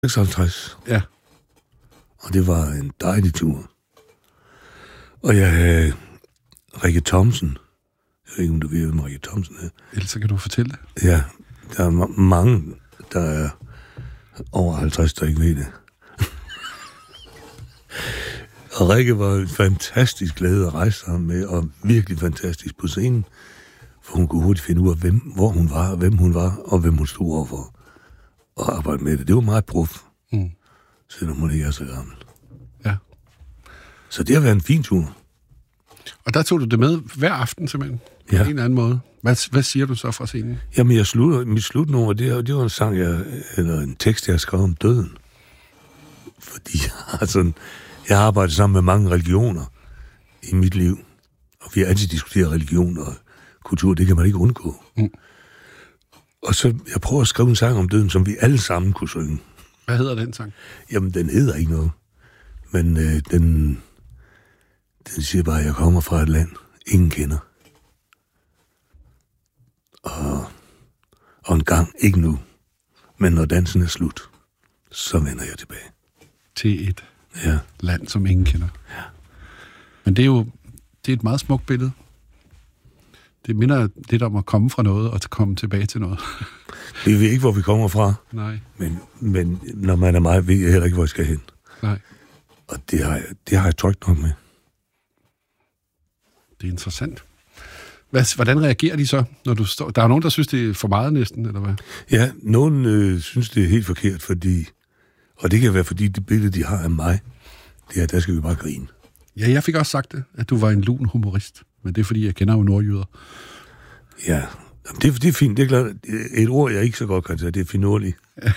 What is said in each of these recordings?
56. Ja. Og det var en dejlig tur. Og jeg havde Rikke Thomsen. Jeg ved ikke, om du ved, hvem Rikke Thomsen er. Ellers kan du fortælle det. Ja, der er mange, der er over 50, der ikke ved det. Og Rikke var fantastisk glad at rejse sammen med, og virkelig fantastisk på scenen, for hun kunne hurtigt finde ud af, hvor hun var, hvem hun var, og hvem hun stod overfor, og arbejde med det. Det var meget prof, selvom hun ikke er så gammel. Ja. Så det har været en fin tur. Og der tog du det med hver aften simpelthen, på en eller anden måde. Hvad siger du så fra scenen? Jamen, mit slutnummer, det var en sang, eller en tekst, jeg skrev om døden. Fordi jeg har arbejdet sammen med mange religioner i mit liv, og vi har altid diskuteret religion og kultur, det kan man ikke undgå. Og så jeg prøver at skrive en sang om døden, som vi alle sammen kunne synge. Hvad hedder den sang? Jamen, den hedder ikke noget, men den siger bare, at jeg kommer fra et land, ingen kender. Og en gang, ikke nu, men når dansen er slut, så vender jeg tilbage. Til et land, som ingen kender. Ja. Men det er et meget smukt billede. Det minder lidt om at komme fra noget og komme tilbage til noget. Vi ved ikke, hvor vi kommer fra. Nej. Men når man er mig, ved jeg heller ikke, hvor jeg skal hen. Nej. Og det har jeg trygt nok med. Det er interessant. Hvordan reagerer de så, når du står? Der er nogen, der synes, det er for meget næsten, eller hvad? Ja, nogen synes, det er helt forkert, fordi... Og det kan være, fordi det billede, de har af mig, det er, der skal vi bare grine. Ja, jeg fik også sagt det, at du var en lun humorist. Men det er, fordi jeg kender jo nordjyder. Ja, det er fint. Det er klart. Et ord, jeg ikke så godt kan sige, det er finurligt.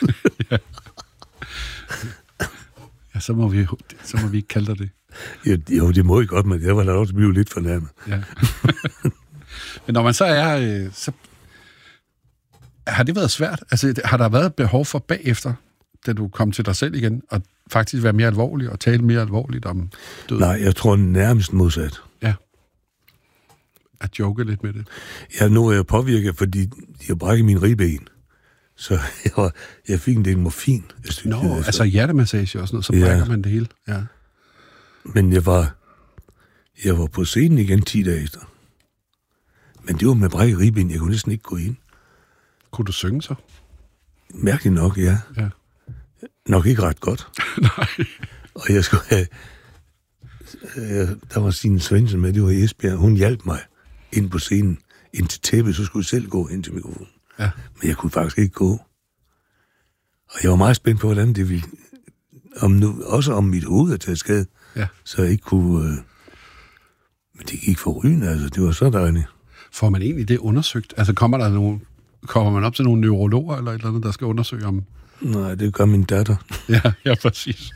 Ja, så må vi ikke kalde dig det. Jo, det må I godt, men jeg var da også blive lidt fornærmet. Ja. Men når man så er... så har det været svært? Altså, har der været et behov for bagefter, da du kom til dig selv igen, og faktisk være mere alvorlig og tale mere alvorligt om døden? Nej, jeg tror nærmest modsat. Ja. At joke lidt med det. Ja, nu er jeg påvirket, fordi de har brækket min ribben. Så jeg fik en del morfin. Altså hjertemassage og sådan noget, så brækker man det hele. Ja. Men jeg var på scenen igen 10 dage efter. Men det var med brækket ribben, jeg kunne næsten ikke gå ind. Kunne du synge så? Mærkeligt nok, ja. Nok ikke ret godt. Nej. Og jeg skulle have... der var Signe Svendsen med, det var i Esbjerg. Hun hjalp mig ind på scenen, ind til tæppet, så skulle jeg selv gå ind til mikrofonen. Ja. Men jeg kunne faktisk ikke gå. Og jeg var meget spændt på, hvordan det ville... Også om mit hoved at tage skade, så jeg ikke kunne... Men det gik forrygende, altså. Det var så dejligt. Får man egentlig det undersøgt? Altså kommer man op til nogle neurologer eller et eller andet, der skal undersøge om... Nej, det gør min datter. Ja, præcis.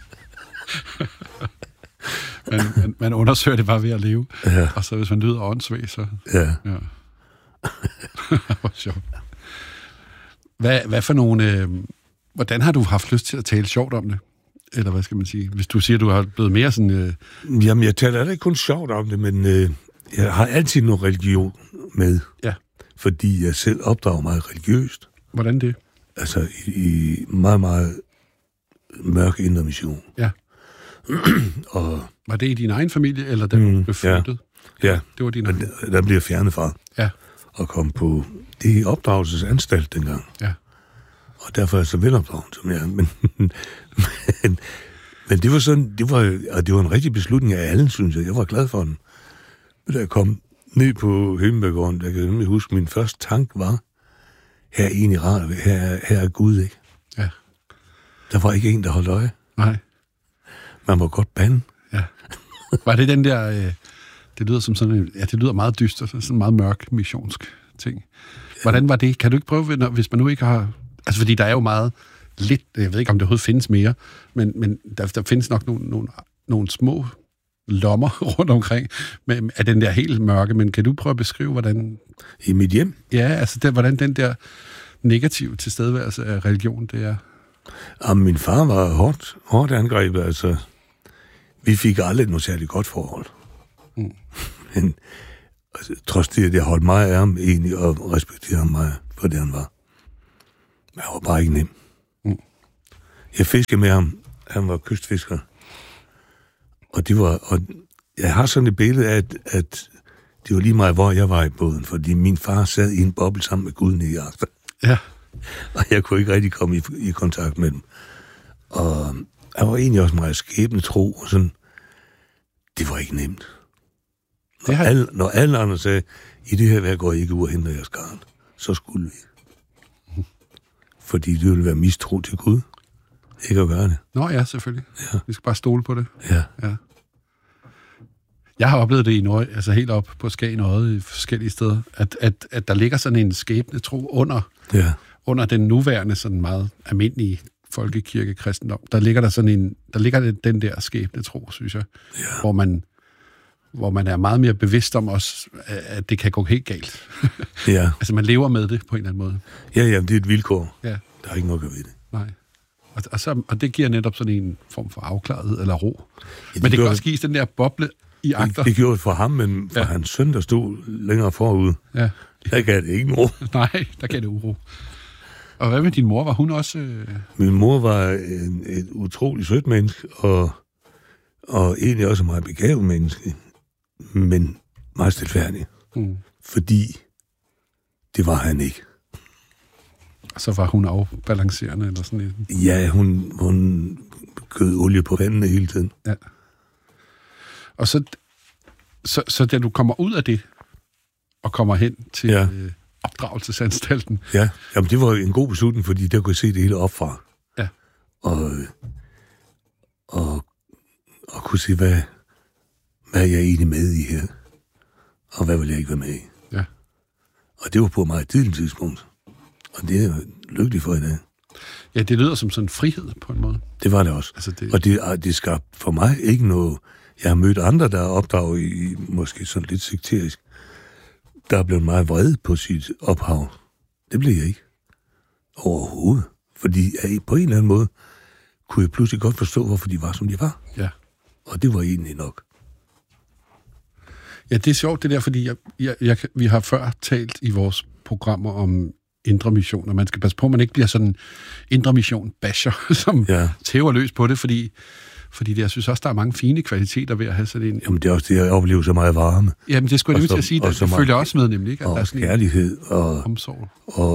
man undersøger det bare ved at leve. Ja. Og så hvis man lyder åndssvag, så... Ja. Hvor sjovt. Hvad for nogle... hvordan har du haft lyst til at tale sjovt om det? Eller hvad skal man sige? Hvis du siger, du har blevet mere sådan... Jamen, jeg taler ikke kun sjovt om det, men jeg har altid noget religion med. Ja. Fordi jeg selv opdrager mig religiøst. Hvordan det? Altså, i meget, meget mørk indre mission. Ja. Og var det i din egen familie, eller da du blev flyttet? Ja. Det var din egen. Der blev jeg fjernet fra. Ja. Og kom på det opdragelsesanstalt dengang. Ja. Og derfor er jeg så velopdraget som jeg. Men det var sådan, det var en rigtig beslutning af alle, synes jeg. Jeg var glad for den. Men da jeg kom ned på Himmelbækgården, der kan jeg nemlig huske, min første tanke var, her er en i rart, her er Gud, ikke? Ja. Der var ikke en, der holdt øje. Nej. Man må godt bande. Ja. Var det den der, det lyder som sådan en, det lyder meget dyster, sådan en meget mørk missionsk ting. Hvordan var det? Kan du ikke prøve, hvis man nu ikke har, altså fordi der er jo meget lidt, jeg ved ikke, om det overhovedet findes mere, men der findes nok nogle små lommer rundt omkring af den der helt mørke, men kan du prøve at beskrive, hvordan... I mit hjem? Ja, altså hvordan den der negative tilstedeværelse af religion, det er... Jamen, min far var hårdt angrebet, altså... Vi fik aldrig noget særligt godt forhold. Men altså, trods det, at jeg holdt mig af ham egentlig, og respekterede mig for det, han var. Men jeg var bare ikke nem. Jeg fiskede med ham. Han var kystfisker. Og jeg har sådan et billede af, at det var lige meget, hvor jeg var i båden, fordi min far sad i en boble sammen med Gud nede i Agter. Ja. Og jeg kunne ikke rigtig komme i kontakt med dem. Og jeg var egentlig også meget skæbnetro, og sådan, det var ikke nemt. Når alle andre sagde, i det her værk går I ikke ud og henter jeres garn, så skulle vi. Fordi det ville være mistro til Gud. Ikke at gøre det. Nå ja, selvfølgelig. Ja. Vi skal bare stole på det. Ja. Jeg har oplevet det i Norge, altså helt op på Skagen og Odde i forskellige steder, at der ligger sådan en skæbnetro under den nuværende sådan meget almindelige folkekirkekristendom. Der ligger den der skæbnetro, synes jeg, hvor man er meget mere bevidst om også, at det kan gå helt galt. Ja. Altså man lever med det på en eller anden måde. Ja, det er et vilkår. Ja. Der er ikke noget at ved det. Nej. Og det giver netop sådan en form for afklarethed eller ro. Ja, men det kan også give den der boble i Agter. Det gjorde det for ham, men for hans søn, der stod længere forude, der gav det ikke ro. Nej, der gav det uro. Og hvad med din mor? Var hun også... Min mor var et utroligt sødt menneske, og egentlig også et meget begavet menneske, men meget stilfærdig. Fordi det var han ikke. Så var hun afbalancerende eller sådan noget? Ja, hun kød olie på vandene hele tiden. Ja. Og så da du kommer ud af det, og kommer hen til opdragelsesanstalten... Ja, jamen det var en god beslutning, fordi der kunne jeg se det hele opfra. Ja. Og kunne se, hvad er jeg egentlig med i her? Og hvad vil jeg ikke være med i? Ja. Og det var på et meget tidligt tidspunkt. Og det er jeg lykkelig for i dag. Ja, det lyder som sådan en frihed på en måde. Det var det også. Altså og det skabte for mig ikke noget... Jeg har mødt andre, der er opdraget i måske sådan lidt sekterisk, der er blevet meget vred på sit ophav. Det blev jeg ikke. Overhovedet. Fordi på en eller anden måde kunne jeg pludselig godt forstå, hvorfor de var, som de var. Ja. Og det var egentlig nok. Ja, det er sjovt det der, fordi vi har før talt i vores programmer om indre mission, og man skal passe på, at man ikke bliver sådan en indre mission-basher, som tæver løs på det, fordi jeg synes også, der er mange fine kvaliteter ved at have sådan en... Jamen, det er også det, jeg oplever så meget varme. Jamen, det skulle jeg nemlig til at sige, det følger også med, nemlig, ikke? At og der er sådan kærlighed, og omsorg.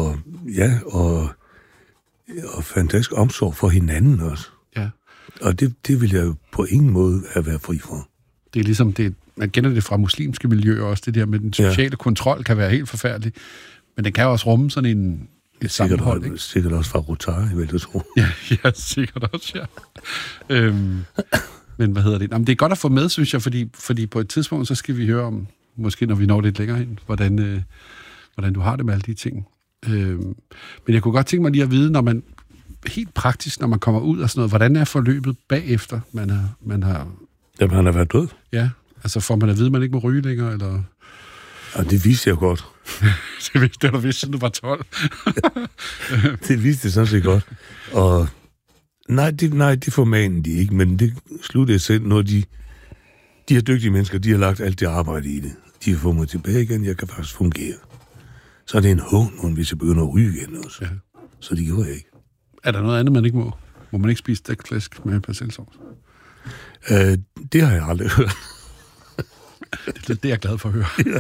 Og fantastisk omsorg for hinanden også. Ja. Og det vil jeg jo på ingen måde have været fri for. Det er ligesom, man kender det fra muslimske miljøer også, det der med den sociale kontrol kan være helt forfærdelig, men den kan også rumme sådan et sammenhold, ikke? Sikkert også fra Rotary, vil jeg tro. Ja, sikkert også, ja. Men hvad hedder det? Jamen, det er godt at få med, synes jeg, fordi på et tidspunkt, så skal vi høre om, måske når vi når lidt længere hen, hvordan du har det med alle de ting. Men jeg kunne godt tænke mig lige at vide, når man helt praktisk, når man kommer ud og sådan noget, hvordan er forløbet bagefter, man har... Jamen, han har været død. Ja, altså får man at vide, at man ikke må ryge længere, eller... Og det vidste jeg godt. det har du vidst, siden du var 12. Det vidste jeg sådan set godt. Og nej, det formanen de ikke, men det sluttede selv, når de her dygtige mennesker, de har lagt alt det arbejde i det. De har fået mig tilbage igen, jeg kan faktisk fungere. Så er det en hån, hvis jeg begynder at ryge igen også. Ja. Så det gjorde jeg ikke. Er der noget andet, man ikke må? Må man ikke spise stegt med persillesovs? Det har jeg aldrig hørt. Det er jeg glad for at høre. Ja.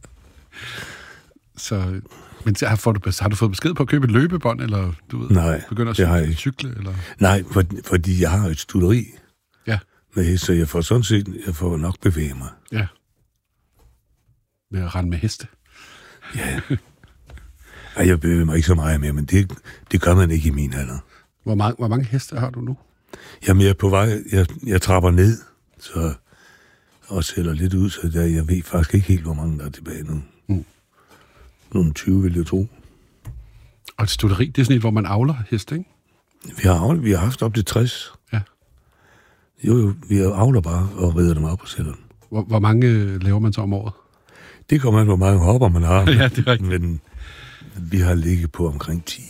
Så, men har du fået besked på at købe et løbebånd, eller du ved, nej, begynder at cykle? Eller? Nej, fordi jeg har et studeri med heste, så jeg får nok bevæge mig. Ja. Med at rende med heste? Ja. Ej, jeg bevæger mig ikke så meget mere, men det gør man ikke i min alder. Hvor mange heste har du nu? Jamen, jeg er på vej. Jeg trapper ned, så og sælger lidt ud, så jeg ved faktisk ikke helt, hvor mange der er tilbage nu. Nogle 20, vil jeg tro. Og et studeri, det er sådan et, hvor man avler heste, ikke? Vi har haft op til 60. Ja. Jo, vi avler bare og rider dem op og sælger dem. Hvor mange laver man så om året? Det kommer an, hvor mange hopper man har. Ja, det er rigtigt. Men vi har ligget på omkring 10.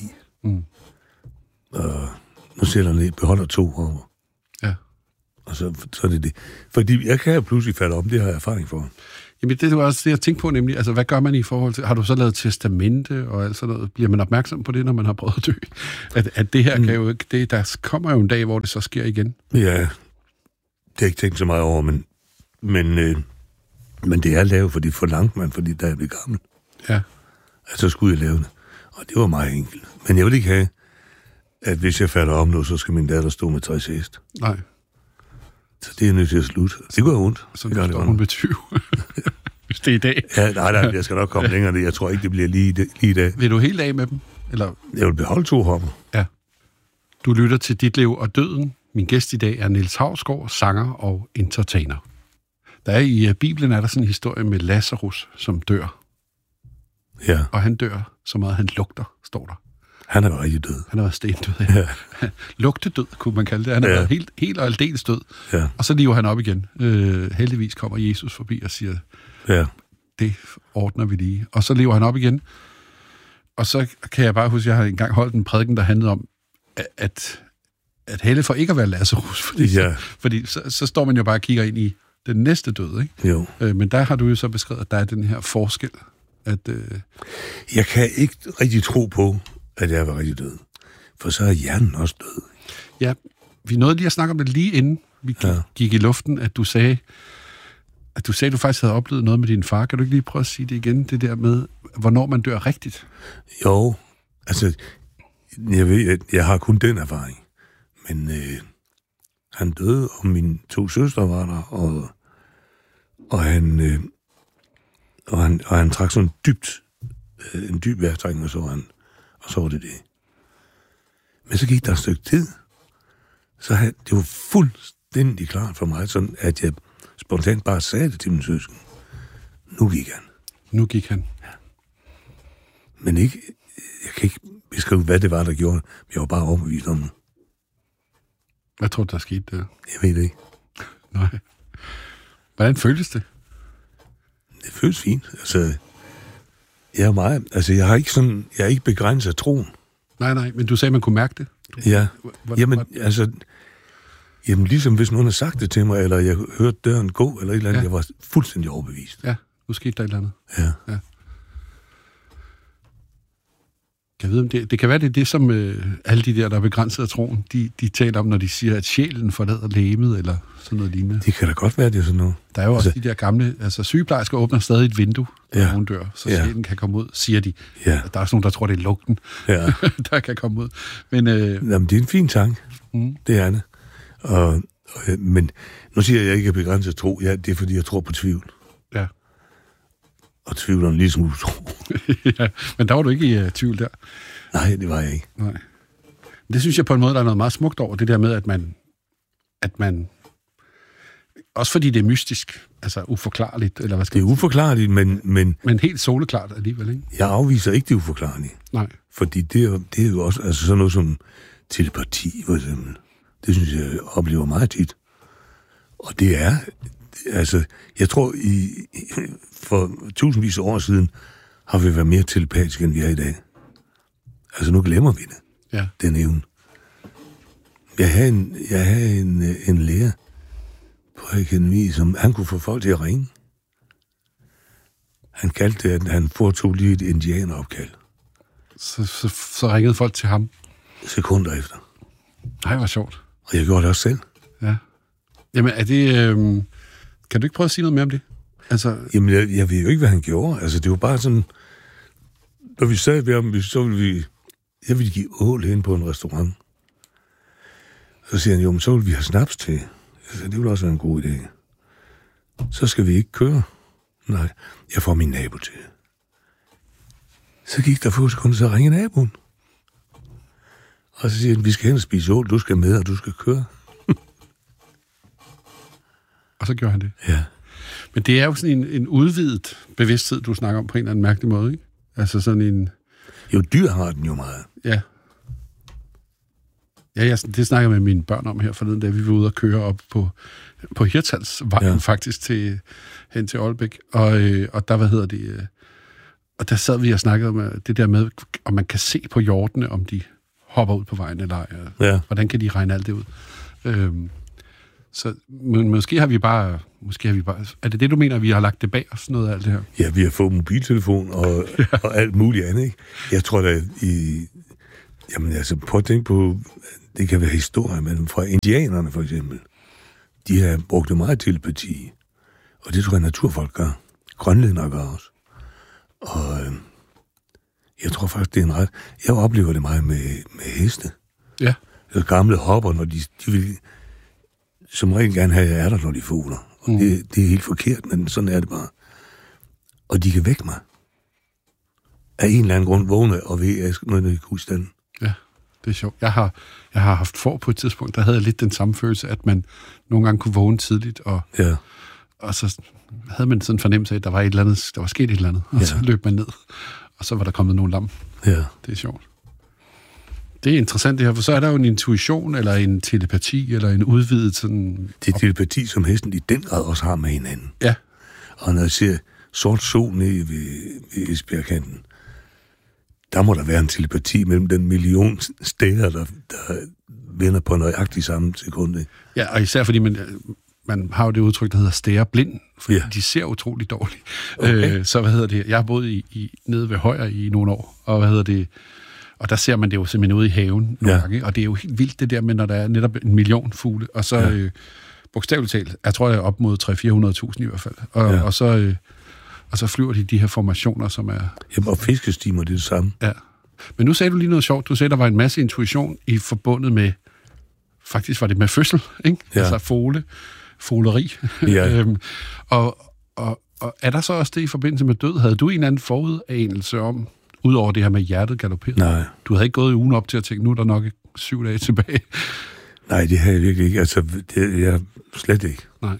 Og nu sælger jeg beholder 2 hopper. Ja. Og så er det det. Fordi jeg kan jo pludselig falde om, det har jeg erfaring for. Jamen, det var også det, jeg tænkte på, nemlig, altså, hvad gør man i forhold til, har du så lavet testamente og alt sådan noget? Bliver man opmærksom på det, når man har prøvet at dø? At det her kan jo ikke, der kommer jo en dag, hvor det så sker igen. Ja, det har jeg ikke tænkt så meget over, men det er lavet, fordi forlangte man, fordi da jeg blev gammel. Ja. Så skulle jeg lave det. Og det var meget enkelt. Men jeg vil ikke have, at hvis jeg falder om nu, så skal min datter stå med 60 hest. Nej. Så det er nødt til at slutte. Det går ondt. Så det står hun med 20. Hvis det er i dag. Ja, nej, jeg skal nok komme længere. Jeg tror ikke, det bliver lige i dag. Vil du helt af med dem? Eller? Jeg vil beholde 2 hopper. Ja. Du lytter til Dit Liv og Døden. Min gæst i dag er Niels Hausgaard, sanger og entertainer. Der er i Bibelen er der sådan en historie med Lazarus, som dør. Ja. Og han dør så meget, han lugter, står der. Han er jo rigtig død. Han har været stendød, ja. Lugtedød, kunne man kalde det. Han har været helt og aldeles død. Ja. Og så lever han op igen. Heldigvis kommer Jesus forbi og siger, det ordner vi lige. Og så lever han op igen. Og så kan jeg bare huske, jeg har engang holdt en prædiken, der handlede om, at Helle for ikke at være Lazarus. Fordi så står man jo bare og kigger ind i den næste død, ikke? Jo. Men der har du jo så beskrevet, at der er den her forskel. Jeg kan ikke rigtig tro på, at jeg var rigtig død. For så er hjernen også død. Ja, vi nåede lige at snakke om det lige inden vi gik i luften, at du sagde, at du faktisk havde oplevet noget med din far. Kan du ikke lige prøve at sige det igen, det der med, hvornår man dør rigtigt? Jo, altså, jeg ved, at jeg har kun den erfaring. Men han døde, og mine 2 søstre var der, og han trak sådan en dyb vejrtrækning, og så var det det. Men så gik der et stykke tid, så det var fuldstændig klart for mig, sådan at jeg spontant bare sagde det til min søsken. Nu gik han. Ja. Men jeg kan ikke beskrive, hvad det var, der gjorde det. Jeg var bare overbevist om det. Hvad tror du, der skete der? Jeg ved det ikke. Nej. Hvordan føltes det? Det føles fint. Altså, jeg er ikke begrænset af troen. Nej, men du sagde, man kunne mærke det. Ja. Jamen, ligesom hvis nogen har sagt det til mig, eller jeg hørte døren gå, eller et eller andet, jeg var fuldstændig overbevist. Ja, nu skete der et eller andet. Ja. Jeg ved, om det kan være, det er det, som alle de der er begrænset af troen, de taler om, når de siger, at sjælen forlader legemet, eller sådan noget lignende. Det kan da godt være, det er sådan noget. Der er jo også de der gamle, altså sygeplejersker åbner stadig et vindue, når nogen dør, så sjælen kan komme ud, siger de. Ja. Der er også nogen, der tror, det er lugten, der kan komme ud. Men, jamen, det er en fin tanke. Det er det. Men nu siger jeg ikke, at begrænset tro. Ja, det er, fordi jeg tror på tvivl. Ja. Og tvivl om ligesom utro. Ja, men der var du ikke i tvivl der. Nej, det var jeg ikke. Nej. Det synes jeg på en måde, der er noget meget smukt over, det der med, at man også fordi det er mystisk, altså uforklarligt, eller hvad skal det er uforklarligt, men helt soleklart alligevel, ikke? Jeg afviser ikke det uforklarlige. Nej. Fordi det er jo også altså sådan noget som telepati, for eksempel. Det synes jeg oplever meget tit. Og det er, altså, jeg tror, for tusindvis af år siden, har vi været mere telepatiske, end vi er i dag. Altså, nu glemmer vi det. Ja. Den evne. Jeg havde en lærer på akademi, som han kunne få folk til at ringe. Han kaldte det, at han foretog lige et indianeropkald. Så ringede folk til ham? Sekunder efter. Nej, hvor sjovt. Og jeg gjorde det også selv. Ja. Jamen, er det... kan du ikke prøve at sige noget mere om det? Altså... Jamen, jeg ved jo ikke, hvad han gjorde. Altså, det var bare sådan... Når vi sad ved ham, så ville vi... Jeg ville give ål hen på en restaurant. Så siger han, jo, men så vil vi have snaps til. Altså, det ville også være en god idé. Så skal vi ikke køre. Nej, jeg får min nabo til. Så gik der få sekunder, så ringede naboen. Og så siger han, vi skal hen og spise ål, du skal med, og du skal køre. Og så gjorde han det? Ja. Men det er jo sådan en udvidet bevidsthed, du snakker om på en eller anden mærkelig måde, ikke? Altså sådan en... Jo, dyr har den jo meget. Ja. Ja, det snakker jeg med mine børn om her forleden, da vi var ude og køre op på Hirtshalsvejen faktisk hen til Aalbæk. Og der, og der sad vi og snakkede om det der med, om man kan se på hjortene, om de hopper ud på vejen eller ej. Ja. Hvordan kan de regne alt det ud? Så måske har vi bare... Er det du mener, at vi har lagt det bag os, noget af alt det her? Ja, vi har fået mobiltelefon og alt muligt andet, ikke? Jeg tror da Jamen altså, prøv at tænke på... Det kan være historie, men fra indianerne for eksempel. De har brugt meget telepati. Og det tror jeg, naturfolk gør. Grønlændere gør også. Og jeg tror faktisk, det er en ret... Jeg oplever det meget med heste. Ja. Gamle hopper, når de vil som regel gerne have ærter, når de fugler. Og det er helt forkert, men sådan er det bare. Og de kan vække mig. Af en eller anden grund vågne og ved, at jeg skal noget i husstanden. Ja, det er sjovt. Jeg har haft får på et tidspunkt, der havde jeg lidt den samme følelse, at man nogle gange kunne vågne tidligt, og så havde man sådan en fornemmelse af, at der var sket et eller andet, og så løb man ned, og så var der kommet nogle lam. Ja. Det er sjovt. Det er interessant det her, for så er der jo en intuition, eller en telepati, eller en udvidet sådan... Det er telepati, som hesten i den grad også har med hinanden. Ja. Og når jeg ser sort sol nede ved Esbjergkanten, der må der være en telepati mellem den million steder, der vender på nøjagtigt samme sekund. Ja, og især fordi man har jo det udtryk, der hedder stære blind, fordi de ser utroligt dårligt. Okay. Så jeg har boet nede ved Højer i nogle år, og der ser man det jo simpelthen ude i haven nogle gange, og det er jo helt vildt det der med, når der er netop 1 million fugle, og så bogstaveligt talt, jeg tror, det er op mod 300-400.000 i hvert fald, og så flyver de her formationer, som er... Jamen, og fiskestimer, det er det samme. Ja. Men nu sagde du lige noget sjovt. Du sagde, der var en masse intuition i forbundet med... Faktisk var det med fødsel, ikke? Ja. Altså fogleri. Ja. Og er der så også det i forbindelse med død? Havde du en eller anden forudanelse om, udover det her med hjertet galoperet? Nej. Du havde ikke gået i ugen op til at tænke, nu er der nok 7 dage tilbage. Nej, det havde jeg virkelig ikke. Altså, det er slet ikke. Nej.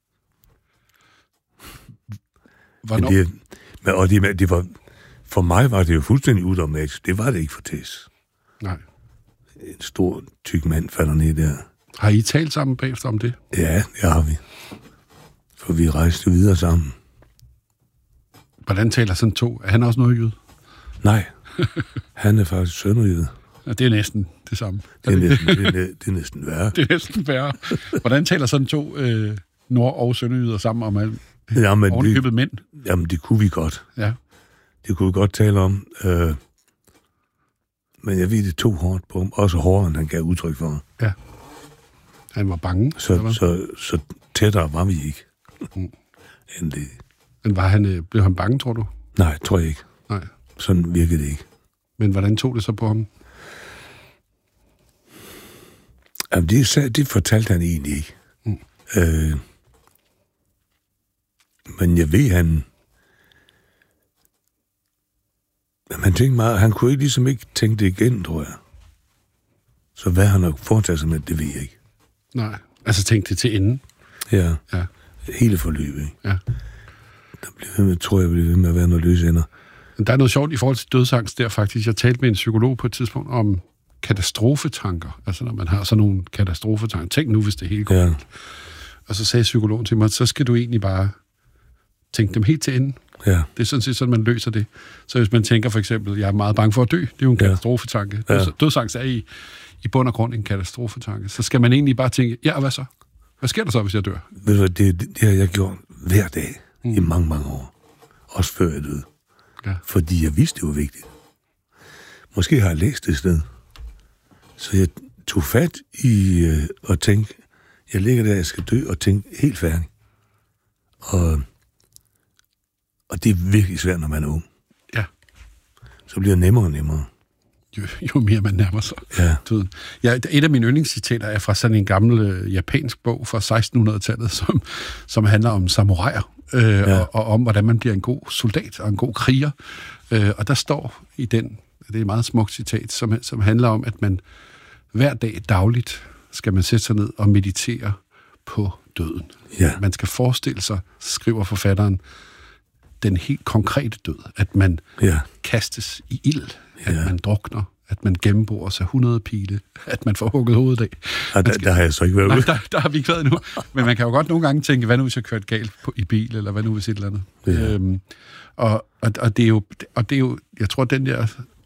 Det var, for mig var det jo fuldstændig udramatisk. Det var det ikke for Tess. Nej. En stor, tyk mand falder ned der. Har I talt sammen bagefter om det? Ja, det har vi. For vi rejste videre sammen. Hvordan taler sådan to? Er han også noget jyde? Nej, han er faktisk sønderjyde. Ja, det er næsten det samme. Det er næsten værre. Det er næsten værre. Hvordan taler sådan to nord- og sønderjyder sammen om alt? Ovenkøbet mænd? Jamen, det kunne vi godt. Ja. Det kunne vi godt tale om. Men jeg ved, det tog hårdt på ham. Også hårdere, end han gav udtryk for. Ja. Han var bange. Så tættere var vi ikke. End det. Men blev han bange, tror du? Nej, tror jeg ikke. Nej. Sådan virkede det ikke. Men hvordan tog det så på ham? Jamen, det fortalte han egentlig ikke. Men jeg ved, han tænkte meget, han kunne ligesom ikke tænke det igen, tror jeg. Så hvad han har foretaget sig med, det ved jeg ikke. Nej, altså tænkte det til enden? Ja. Hele forløbet, ikke? Ja. Der bliver ved med at være noget løse ender. Der er noget sjovt i forhold til dødsangst der faktisk. Jeg talte med en psykolog på et tidspunkt om katastrofetanker. Altså når man har sådan nogle katastrofetanker. Tænk nu, hvis det hele går galt. Og så sagde psykologen til mig, så skal du egentlig bare tænke dem helt til enden. Ja. Det er sådan set sådan, man løser det. Så hvis man tænker for eksempel, jeg er meget bange for at dø, det er jo en katastrofetanke. Ja. Dødsangst er i bund og grund en katastrofetanke. Så skal man egentlig bare tænke, ja, og hvad så? Hvad sker der så, hvis jeg dør? Ved du hvad, det har jeg gjort hver dag i mange, mange år. Også før jeg døde. Ja. Fordi jeg vidste, det var vigtigt. Måske har jeg læst det et sted. Så jeg tog fat i at tænke, jeg ligger der, jeg skal dø, og tænke helt færdig. Og det er virkelig svært, når man er ung. Ja. Så bliver det nemmere og nemmere. Jo mere man nærmer sig døden. Ja, et af mine yndlingscitater er fra sådan en gammel japansk bog fra 1600-tallet, som handler om samuraier, og om, hvordan man bliver en god soldat og en god kriger. Og der står i den, det er et meget smukt citat, som handler om, at man hver dag dagligt skal man sætte sig ned og meditere på døden. Ja. Man skal forestille sig, skriver forfatteren, den helt konkrete død, at man kastes i ild, at man drukner, at man gennembores sig 100 pile, at man får hugget hovedet af. Der har jeg så ikke været ude. Der har vi ikke været nu. Men man kan jo godt nogle gange tænke, hvad nu hvis jeg kørte galt i bil, eller hvad nu hvis et eller andet. Ja. Og det er jo, jeg tror, den der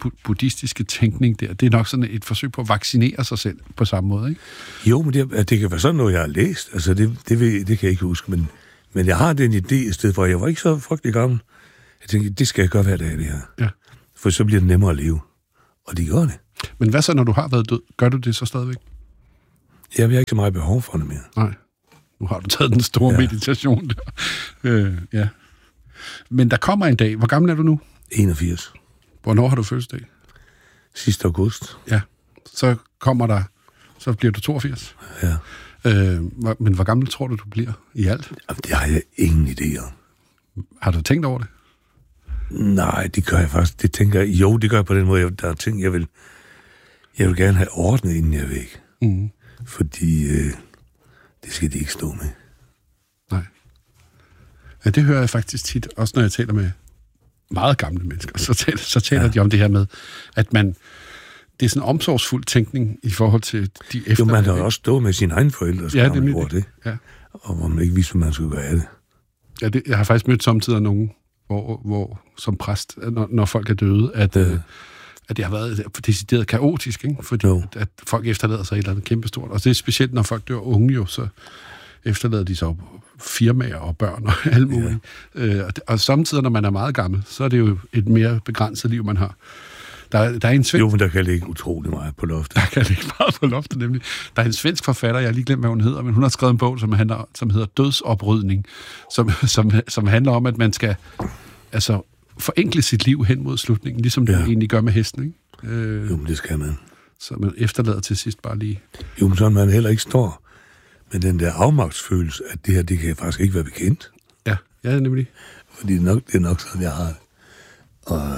buddhistiske tænkning der, det er nok sådan et forsøg på at vaccinere sig selv på samme måde, ikke? Jo, men det kan være sådan noget, jeg har læst. Altså, det kan jeg ikke huske, men jeg har den idé i stedet for, jeg var ikke så frygtelig gammel. Jeg tænkte, det skal jeg gøre hver dag, det her. Ja. For så bliver det nemmere at leve. Og det gør det. Men hvad så, når du har været død? Gør du det så stadigvæk? Jeg har ikke så meget behov for det mere. Nej. Nu har du taget den store meditation der. Ja. Men der kommer en dag. Hvor gammel er du nu? 81. Hvornår har du fødselsdag? Sidste august. Ja. Så bliver du 82. Ja. Men hvor gammel tror du bliver i alt? Jamen, det har jeg ingen idé om. Har du tænkt over det? Nej, det gør jeg faktisk. Det tænker jeg. Jo, det gør jeg på den måde. Der er ting, jeg vil gerne have ordnet, inden jeg er væk. Mm. Fordi det skal de ikke stå med. Nej. Ja, det hører jeg faktisk tit, også når jeg taler med meget gamle mennesker. Så taler de om det her med, at det er sådan en omsorgsfuld tænkning i forhold til de efterladte. Jo, man har også stået med sine egne forældre, ja, det. Ja. Og hvor man ikke vidste, hvad man skulle gøre af det. Ja, jeg har faktisk mødt samtidig nogen, hvor som præst, når folk er døde, at det har været decideret kaotisk, ikke? Fordi at folk efterlader sig et eller andet kæmpestort. Og det er specielt, når folk dør unge jo, så efterlader de sig firmaer og børn og alt muligt. Ja. Og samtidig, når man er meget gammel, så er det jo et mere begrænset liv, man har. Der er en svensk... Jo, men der kan ligge utrolig meget på loftet. Der kan ligge meget på loftet, nemlig. Der er en svensk forfatter, jeg har lige glemt, hvad hun hedder, men hun har skrevet en bog, som hedder Dødsoprydning, som handler om, at man skal forenkle sit liv hen mod slutningen, ligesom det egentlig gør med hesten, ikke? Jo, men det skal man. Så man efterlader til sidst bare lige... Jo, men sådan man heller ikke står med den der afmagtsfølelse, at det her, det kan faktisk ikke være bekendt. Ja, nemlig. Fordi det er nok sådan, jeg har det. Og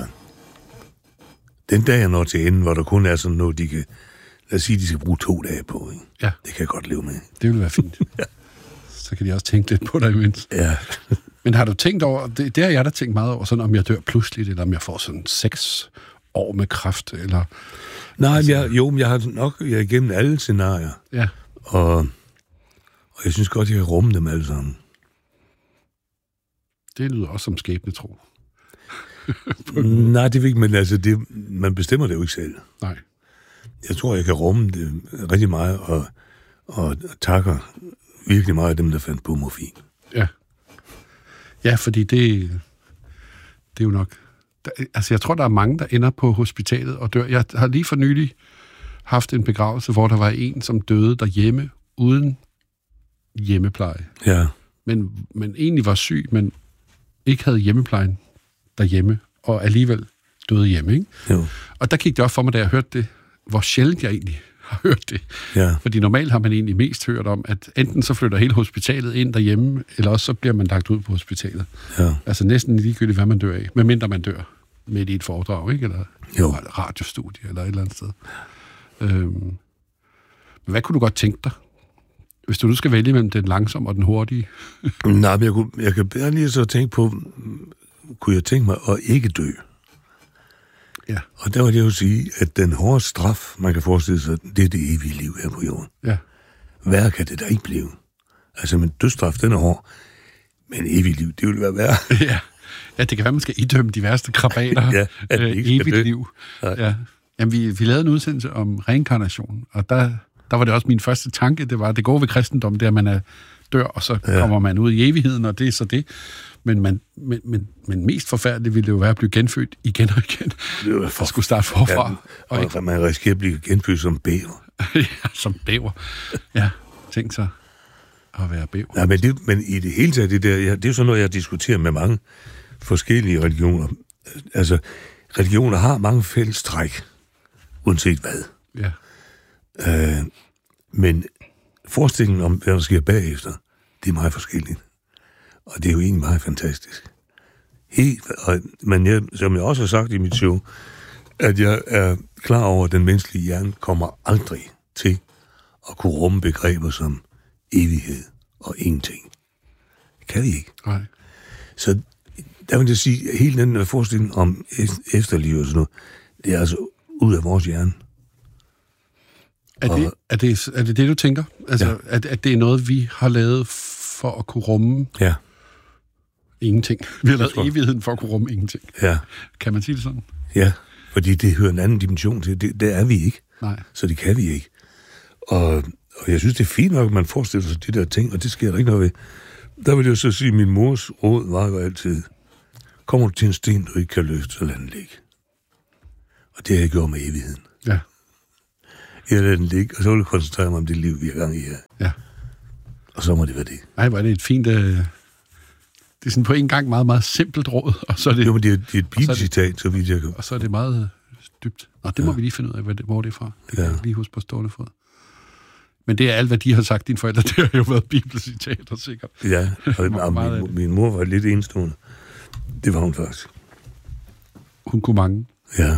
den dag, jeg når til enden, hvor der kun er sådan noget, de kan... Lad os sige, de skal bruge 2 dage på, ikke? Ja. Det kan jeg godt leve med. Det vil være fint. Ja. Så kan de også tænke lidt på dig imens. Ja. Men har du tænkt over... Det har jeg da tænkt meget over, sådan om jeg dør pludseligt, eller om jeg får sådan 6 år med kræft, eller... Nej, men jeg har nok igennem alle scenarier. Ja. Og jeg synes godt, jeg kan rumme dem alle sammen. Det lyder også som skæbnetro. Nej, det er ikke, men altså, man bestemmer det jo ikke selv. Nej. Jeg tror, jeg kan rumme det rigtig meget, og takker virkelig meget af dem, der fandt på morfin. Ja. Ja, fordi det er jo nok... jeg tror, der er mange, der ender på hospitalet og dør. Jeg har lige for nylig haft en begravelse, hvor der var en, som døde derhjemme, uden hjemmepleje. Ja. Men egentlig var syg, men ikke havde hjemmeplejen derhjemme, og alligevel døde hjemme, ikke? Jo. Og der gik det op for mig, da jeg hørte det, hvor sjældent jeg egentlig har hørt det. Ja. Fordi normalt har man egentlig mest hørt om, at enten så flytter hele hospitalet ind derhjemme, eller også så bliver man lagt ud på hospitalet. Ja. Altså næsten ligegyldigt, hvad man dør af, medmindre man dør midt i et foredrag, ikke? Eller et radiostudie, eller et eller andet sted. Men hvad kunne du godt tænke dig, hvis du nu skal vælge mellem den langsomme og den hurtige? Nej, men jeg kan bedre lige så tænke på, kunne jeg tænke mig at ikke dø? Ja. Og der vil jeg jo sige, at den hårde straf, man kan forestille sig, det er det evige liv her på jorden. Ja. Værre kan det da ikke blive. Altså, men dødsstraf, den er hård. Men evigt liv, det vil være værre. Ja, det kan være, man skal idømme de værste krabater. Evigt liv. Ja. Jamen, vi lavede en udsendelse om reinkarnation, og der var det også min første tanke, det går ved kristendom, det er, at man dør, og så kommer man ud i evigheden, og det er så det. Men mest forfærdeligt ville det jo være at blive genfødt igen og igen. Det skulle starte forfra. Ja, og man risikerer at blive genfødt som bæver. Ja, som bæver. Ja, tænk så at være bæver. Ja, men i det hele taget, det er jo sådan noget, jeg diskuterer med mange forskellige religioner. Altså, religioner har mange fælles træk, uanset hvad. Ja. Men forestillingen om, hvad der sker bagefter, det er meget forskelligt. Og det er jo egentlig meget fantastisk. Men som jeg også har sagt i mit show, at jeg er klar over, at den menneskelige hjerne kommer aldrig til at kunne rumme begreber som evighed og ingenting. Det kan vi ikke. Nej. Så der vil jeg sige, at hele den forestilling om efterliv og sådan noget, det er altså ud af vores hjerne. Er det, du tænker? Altså, ja. At det er noget, vi har lavet for at kunne rumme ingenting? Vi har lavet evigheden for at kunne rumme ingenting. Ja. Kan man sige det sådan? Ja, Fordi det hører en anden dimension til. Det er vi ikke. Nej. Så det kan vi ikke. Og jeg synes, det er fint nok, at man forestiller sig de der ting, og det sker der ikke noget ved. Der vil jeg så sige, at min mors råd var jo altid, kommer du til en sten, du ikke kan løfte, så lad den ligge. Og det har jeg gjort med evigheden. Ja. Jeg lader den ligge, og så vil jeg koncentrere mig om det liv, vi har gang i her. Ja. Og så må det være det. Nej, hvor er det et fint... det er sådan på en gang meget, meget simpelt råd, og så er det... Jo, men det er et bibelcitat, så vidt jeg kan. Og så er det meget dybt. Nå, det må vi lige finde ud af, hvor det er fra. Det kan jeg lige huske på stående fod. Men det er alt, hvad de har sagt, dine forældre. Det har jo været bibelcitater, sikkert. Ja, og min mor var lidt enestående. Det var hun faktisk. Hun kunne mange. Ja.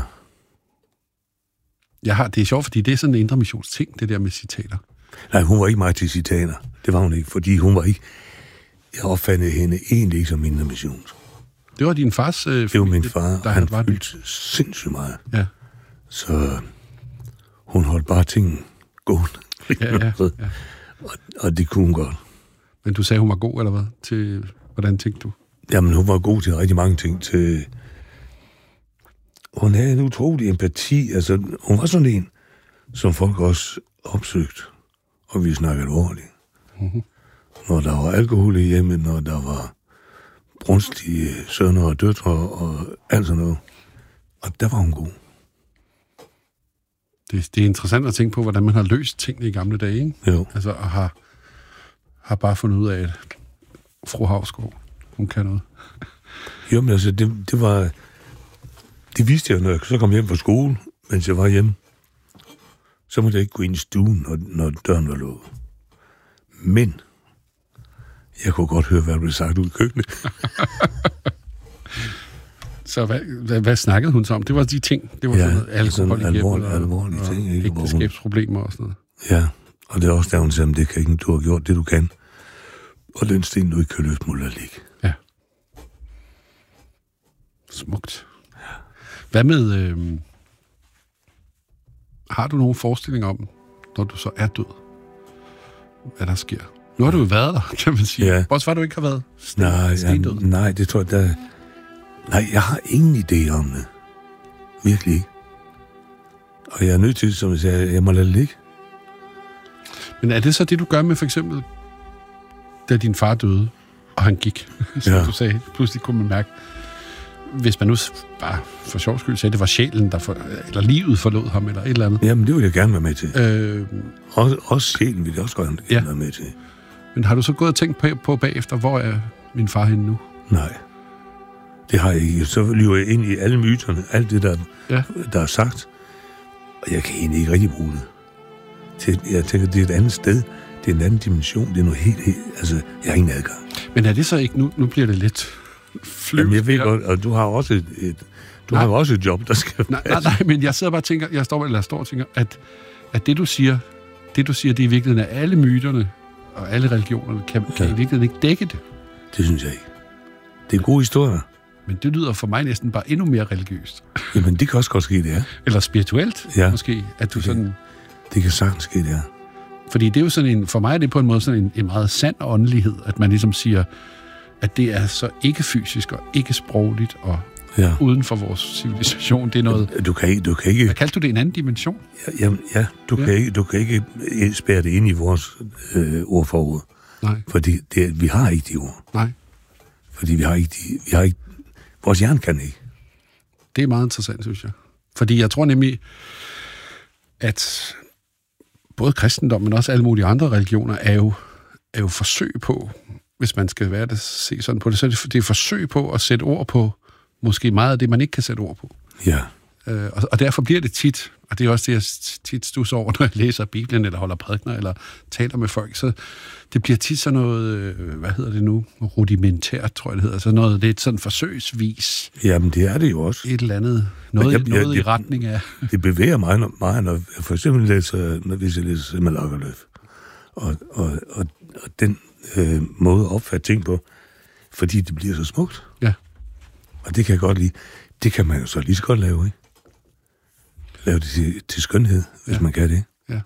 Det er sjovt, fordi det er sådan en indre missionsting, det der med citater. Nej, hun var ikke meget til citater. Det var hun ikke, fordi hun var ikke... Jeg opfattede hende egentlig ikke som indre mission. Det var din fars familie, det var min far, der han fyldte sindssygt meget. Ja. Så hun holdt bare tingene gående. Ja. Og det kunne hun godt. Men du sagde, hun var god, eller hvad? Til, hvordan tænkte du? Jamen, hun var god til rigtig mange ting. Hun havde en utrolig empati. Altså, hun var sådan en, som folk også opsøgte. Og vi snakkede alvorligt. Mm-hmm. Når der var alkohol i hjemmet, når der var brunstige sønner og døtre og alt sådan noget. Og der var hun god. Det er interessant at tænke på, hvordan man har løst tingene i gamle dage, ikke? Jo. Altså, og har bare fundet ud af, at fru Hausgaard, hun kan noget. Jo, men altså, det var... Det vidste jeg, når jeg så kom hjem fra skole, mens jeg var hjemme. Så måtte jeg ikke gå ind i stuen, når døren var lukket. Men jeg kunne godt høre, hvad der blev sagt ud i køkkenet. Så hvad snakkede hun så om? Det var de ting. Det var sådan noget alkohol i hjemmet. Alvorlige ting. Ikke? Ægteskabsproblemer og sådan noget. Ja, og det er også der, hun sagde, det kan ikke, du har gjort det, du kan. Og den sten, du ikke kan løfte, må lade ligge. Ja. Smukt. Ja. Hvad med... har du nogen forestilling om, når du så er død, hvad der sker? Nu har du jo været der, kan man sige. Ja. Også var du ikke har været stendød. Nej, det tror jeg, Nej, jeg har ingen idé om det. Virkelig ikke. Og jeg er nødt til, som jeg sagde, jeg må lade det ligge. Men er det så det, du gør med for eksempel, da din far døde, og han gik, som du sagde, pludselig kunne man mærke, hvis man nu bare for sjov skyld sagde, det var sjælen, eller livet forlod ham, eller et eller andet. Jamen, det vil jeg gerne være med til. Også sjælen vil jeg også gerne være med til. Men har du så gået og tænkt på bagefter, hvor er min far henne nu? Nej. Det har jeg ikke. Så løber jeg ind i alle myterne, alt det, der er sagt, og jeg kan egentlig ikke rigtig bruge det. Jeg tænker, det er et andet sted, det er en anden dimension, det er noget helt altså, jeg har ingen adgang. Men er det så ikke, nu bliver det lidt flyvt? Jamen, jeg ved godt, og du har også har også et job, der skal nej, men jeg sidder bare og tænker, jeg står og tænker, at det du siger, det er i virkeligheden, at alle myterne og alle religionerne kan i virkeligheden ikke dække det. Det synes jeg ikke. Det er gode historier. Men det lyder for mig næsten bare endnu mere religiøst. Jamen, det kan også godt ske, det er. Eller spirituelt, måske, at du sådan... Det kan sagtens ske, det er. Fordi det er jo sådan for mig er det på en måde sådan en meget sand åndelighed, at man ligesom siger, at det er så ikke fysisk og ikke sprogligt og uden for vores civilisation. Det er noget... Du kan ikke... Hvad kaldte du det? En anden dimension? Du kan ikke spære det ind i vores ord for ord. Nej. Fordi vi har ikke de ord. Nej. Fordi vi har ikke vores hjerne kan ikke. Det er meget interessant, synes jeg. Fordi jeg tror nemlig, at både kristendom, men også alle mulige andre religioner, er jo forsøg på, hvis man skal se sådan på det, så det er forsøg på at sætte ord på måske meget af det, man ikke kan sætte ord på. Ja. Og derfor bliver det tit, og det er også det, jeg tit stusser over, når jeg læser Bibelen, eller holder prædikener, eller taler med folk, så det bliver tit sådan noget, hvad hedder det nu, rudimentært, tror jeg det hedder, så noget lidt sådan forsøgsvis. Jamen, det er det jo også. Et eller andet, noget i retning af... Det bevæger mig meget, når jeg for eksempel hvis jeg læser Selma Lagerlöf, og den måde at opfatte ting på, fordi det bliver så smukt. Ja. Og det kan jeg godt lide. Det kan man jo så lige så godt lave, ikke? Lave det til skønhed, hvis man kan det. Ja.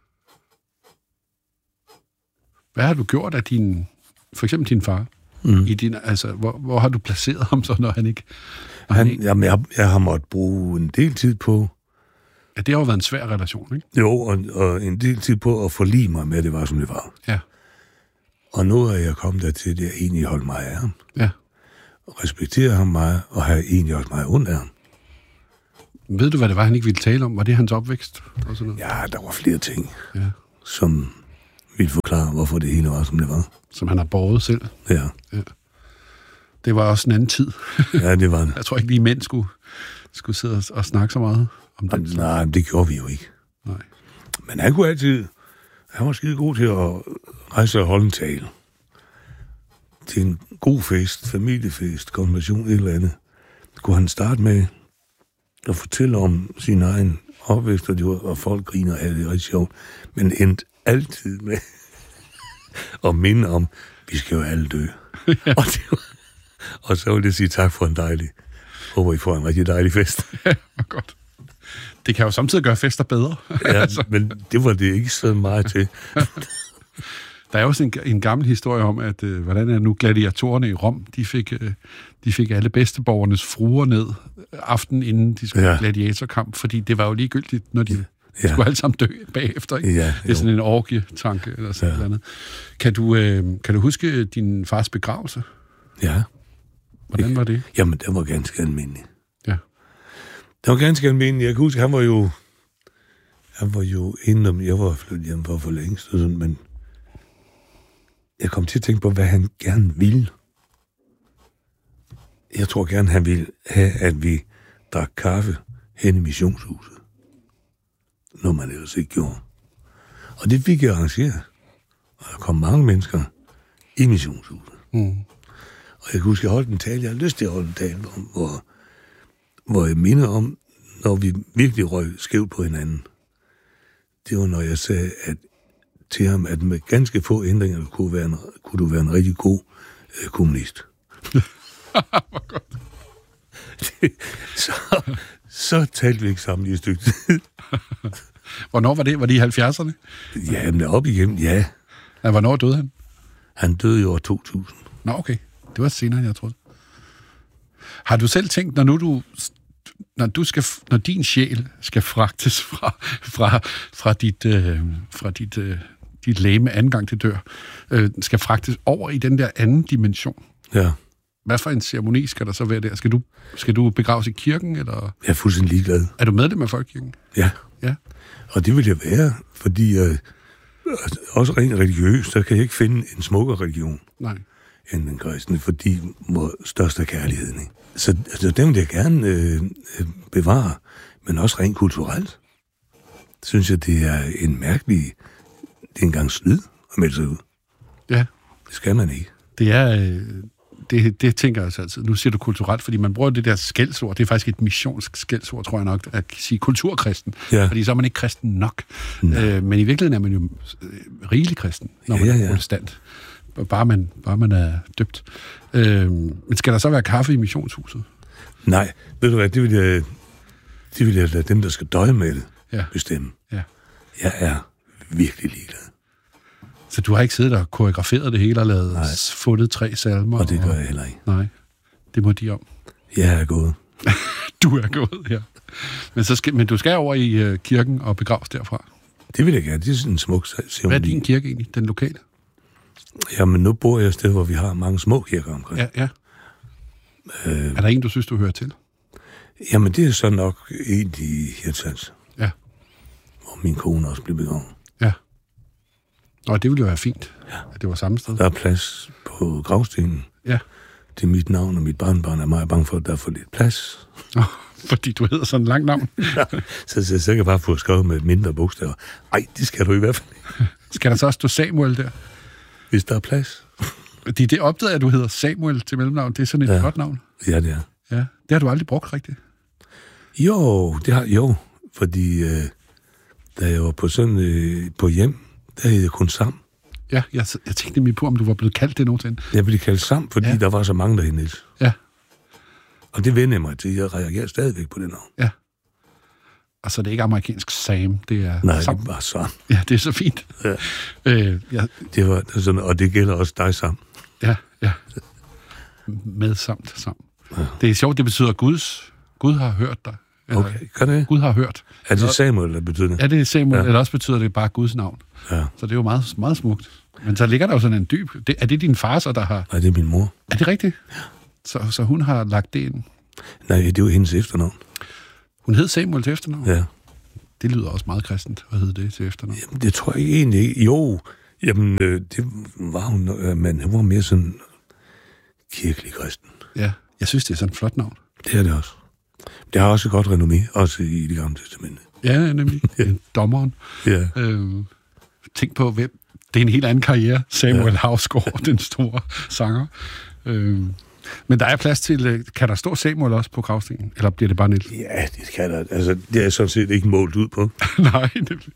Hvad har du gjort af for eksempel din far? I din, altså, hvor har du placeret ham så, når han ikke... Jeg har måttet bruge en del tid på... Ja, det har jo været en svær relation, ikke? Jo, og en del tid på at forlige mig med, at det var, som det var. Ja. Og nu er jeg kommet dertil, at jeg egentlig holdt mig af ham. Ja. Respekterer ham meget, og har egentlig også meget ondt af ham. Ved du, hvad det var, han ikke ville tale om? Var det hans opvækst? Og sådan noget? Ja, der var flere ting, Ja. som ville forklare, hvorfor det hele var, som det var. Som han har båret selv. Ja. Det var også en anden tid. Ja, det var det. Jeg tror ikke lige mænd skulle sidde og snakke så meget om det. Nej, det gjorde vi jo ikke. Nej. Men han kunne altid... Han var skide god til at rejse og holde en tale. Til en god fest, familiefest, konfirmation, et eller andet. Kunne han starte med at fortælle om sin egen opvækst, og folk griner af det, rigtig sjovt. Men endte altid med at minde om, vi skal jo alle dø. Ja. Og så vil jeg sige tak for en dejlig... Håber, I får en rigtig dejlig fest. Ja, godt. Det kan jo samtidig gøre fester bedre. Ja, altså. Men det var det ikke så meget til. Der er også en gammel historie om, at hvordan er nu gladiatorerne i Rom, de fik alle bedsteborgernes fruer ned aften inden de skulle gladiatorkamp, fordi det var jo ligegyldigt, når de skulle alle sammen dø bagefter. Ikke? Ja, det er sådan en orgie-tanke eller sådan noget andet. Kan du huske din fars begravelse? Ja. Hvordan var det? Jamen, det var ganske almindeligt. Ja. Det var ganske almindeligt. Jeg kan huske, han var jo inden, jeg var flyttet hjem for længst, men jeg kom til at tænke på, hvad han gerne ville. Jeg tror gerne, han ville have, at vi drak kaffe hen i missionshuset. Når man ellers ikke gjorde. Og det fik jeg arrangeret. Og der kom mange mennesker i missionshuset. Mm. Og jeg kan huske, jeg holdt en tale. Jeg havde lyst til at holde en tale om, hvor jeg minder om, når vi virkelig røg skævt på hinanden. Det var, når jeg sagde til ham, at med ganske få ændringer kunne du være en rigtig god kommunist. Hvor godt. Så talte vi ikke sammen i et stykke tid. Hvornår var det? Var det i 70'erne? Ja, men op igennem, ja. Ja, hvornår døde han? Han døde i år 2000. Nå, okay. Det var senere, end jeg troede. Har du selv tænkt, når din sjæl skal fragtes fra dit legeme anden gang det dør, skal fragtes over i den der anden dimension? Ja. Hvad for en ceremoni skal der så være der? Skal du begraves i kirken, eller? Jeg er fuldstændig ligeglad. Er du medlem af Folkekirken? Ja. Ja. Og det vil jeg være, fordi også rent religiøst, der kan jeg ikke finde en smukkere religion. Nej. End den kristne, fordi hvor størst er kærligheden. Ikke? Så altså, den vil jeg gerne bevare, men også rent kulturelt. Synes jeg, det er en mærkelig... Det er engang snyd at melde sig ud. Ja. Det skal man ikke. Det er... Det tænker jeg altid. Nu siger du kulturelt, fordi man bruger det der skældsord. Det er faktisk et missionsk skældsord, tror jeg nok, at sige kulturkristen. Ja. Fordi så er man ikke kristen nok. Men i virkeligheden er man jo rigelig kristen, når man er protestant. Bare man er døbt. Men skal der så være kaffe i missionshuset? Nej, ved du hvad, det vil jeg lade dem, der skal døje med det, bestemme. Ja. Jeg er virkelig ligeglad. Så du har ikke siddet og koreograferet det hele og lavet fundet 3 salmer? Og det gør jeg heller ikke. Nej, det må de om. Jeg er gået. Du er gået, ja. Men du skal over i kirken og begraves derfra? Det vil jeg gerne. Det er sådan en smuk ceremoni. Hvad er din kirke egentlig? Den lokale? Jamen, nu bor jeg et sted, hvor vi har mange små kirker omkring. Ja. Er der en, du synes, du hører til? Jamen, det er så nok en i Hirtshals. Ja. Hvor min kone også blev begravet. Ja. Og det ville jo være fint, at det var samme sted. Der er plads på gravstenen. Ja. Det er mit navn, og mit barnbarn er meget bange for, at der er for lidt plads. Fordi du hedder sådan en lang navn. så kan jeg bare få skrevet med mindre bogstaver. Ej, det skal du i hvert fald ikke. Skal der så også stå Samuel der? Hvis der er plads. Det opdagede, at du hedder Samuel til mellemnavn. Det er sådan et godt navn. Ja, det er. Ja, det har du aldrig brugt rigtigt. Jo, fordi da jeg var på sådan på hjem, der hed jeg kun Sam. Ja, jeg tænkte nemlig på, om du var blevet kaldt det nogensinde. Jeg blev kaldt Sam, fordi der var så mange, der hed Niels. Ja. Og det vender mig til. Jeg reagerer stadigvæk på det navn. Ja. Og så er det ikke amerikansk Sam, det er Nej, Sam. det er bare Sam. Ja, det er så fint. Ja. Det var sådan, og det gælder også dig, Sam. Ja. Med Sam. Ja. Det er sjovt, det betyder Gud har hørt dig. Okay, kan det? Gud har hørt. Er det Samuel, der betyder det? Ja, det er Samuel, eller også betyder det bare Guds navn. Ja. Så det er jo meget, meget smukt. Men så ligger der jo sådan en dyb... Er det din far, så der har... Nej, det er min mor. Er det rigtigt? Ja. Så hun har lagt det ind? Nej, det var hendes efternavn. Hun hed Samuel til efternavn? Ja. Det lyder også meget kristent. Hvad hed det til efternavn? Jamen, det tror jeg egentlig ikke. Jo, jamen, det var hun, men hun var mere sådan kirkelig kristen. Ja, jeg synes, det er sådan et flot navn. Det er det også. Det har også et godt renommé, også i Det Gamle Testamente. Ja, nemlig. Dommeren. Ja. Tænk på, hvem... Det er en helt anden karriere. Samuel Hausgaard, den store sanger. Men der er plads til... Kan der stå Samuel også på gravstenen? Eller bliver det bare Niels? Ja, det kan der. Altså, det er sådan set ikke målt ud på. Nej,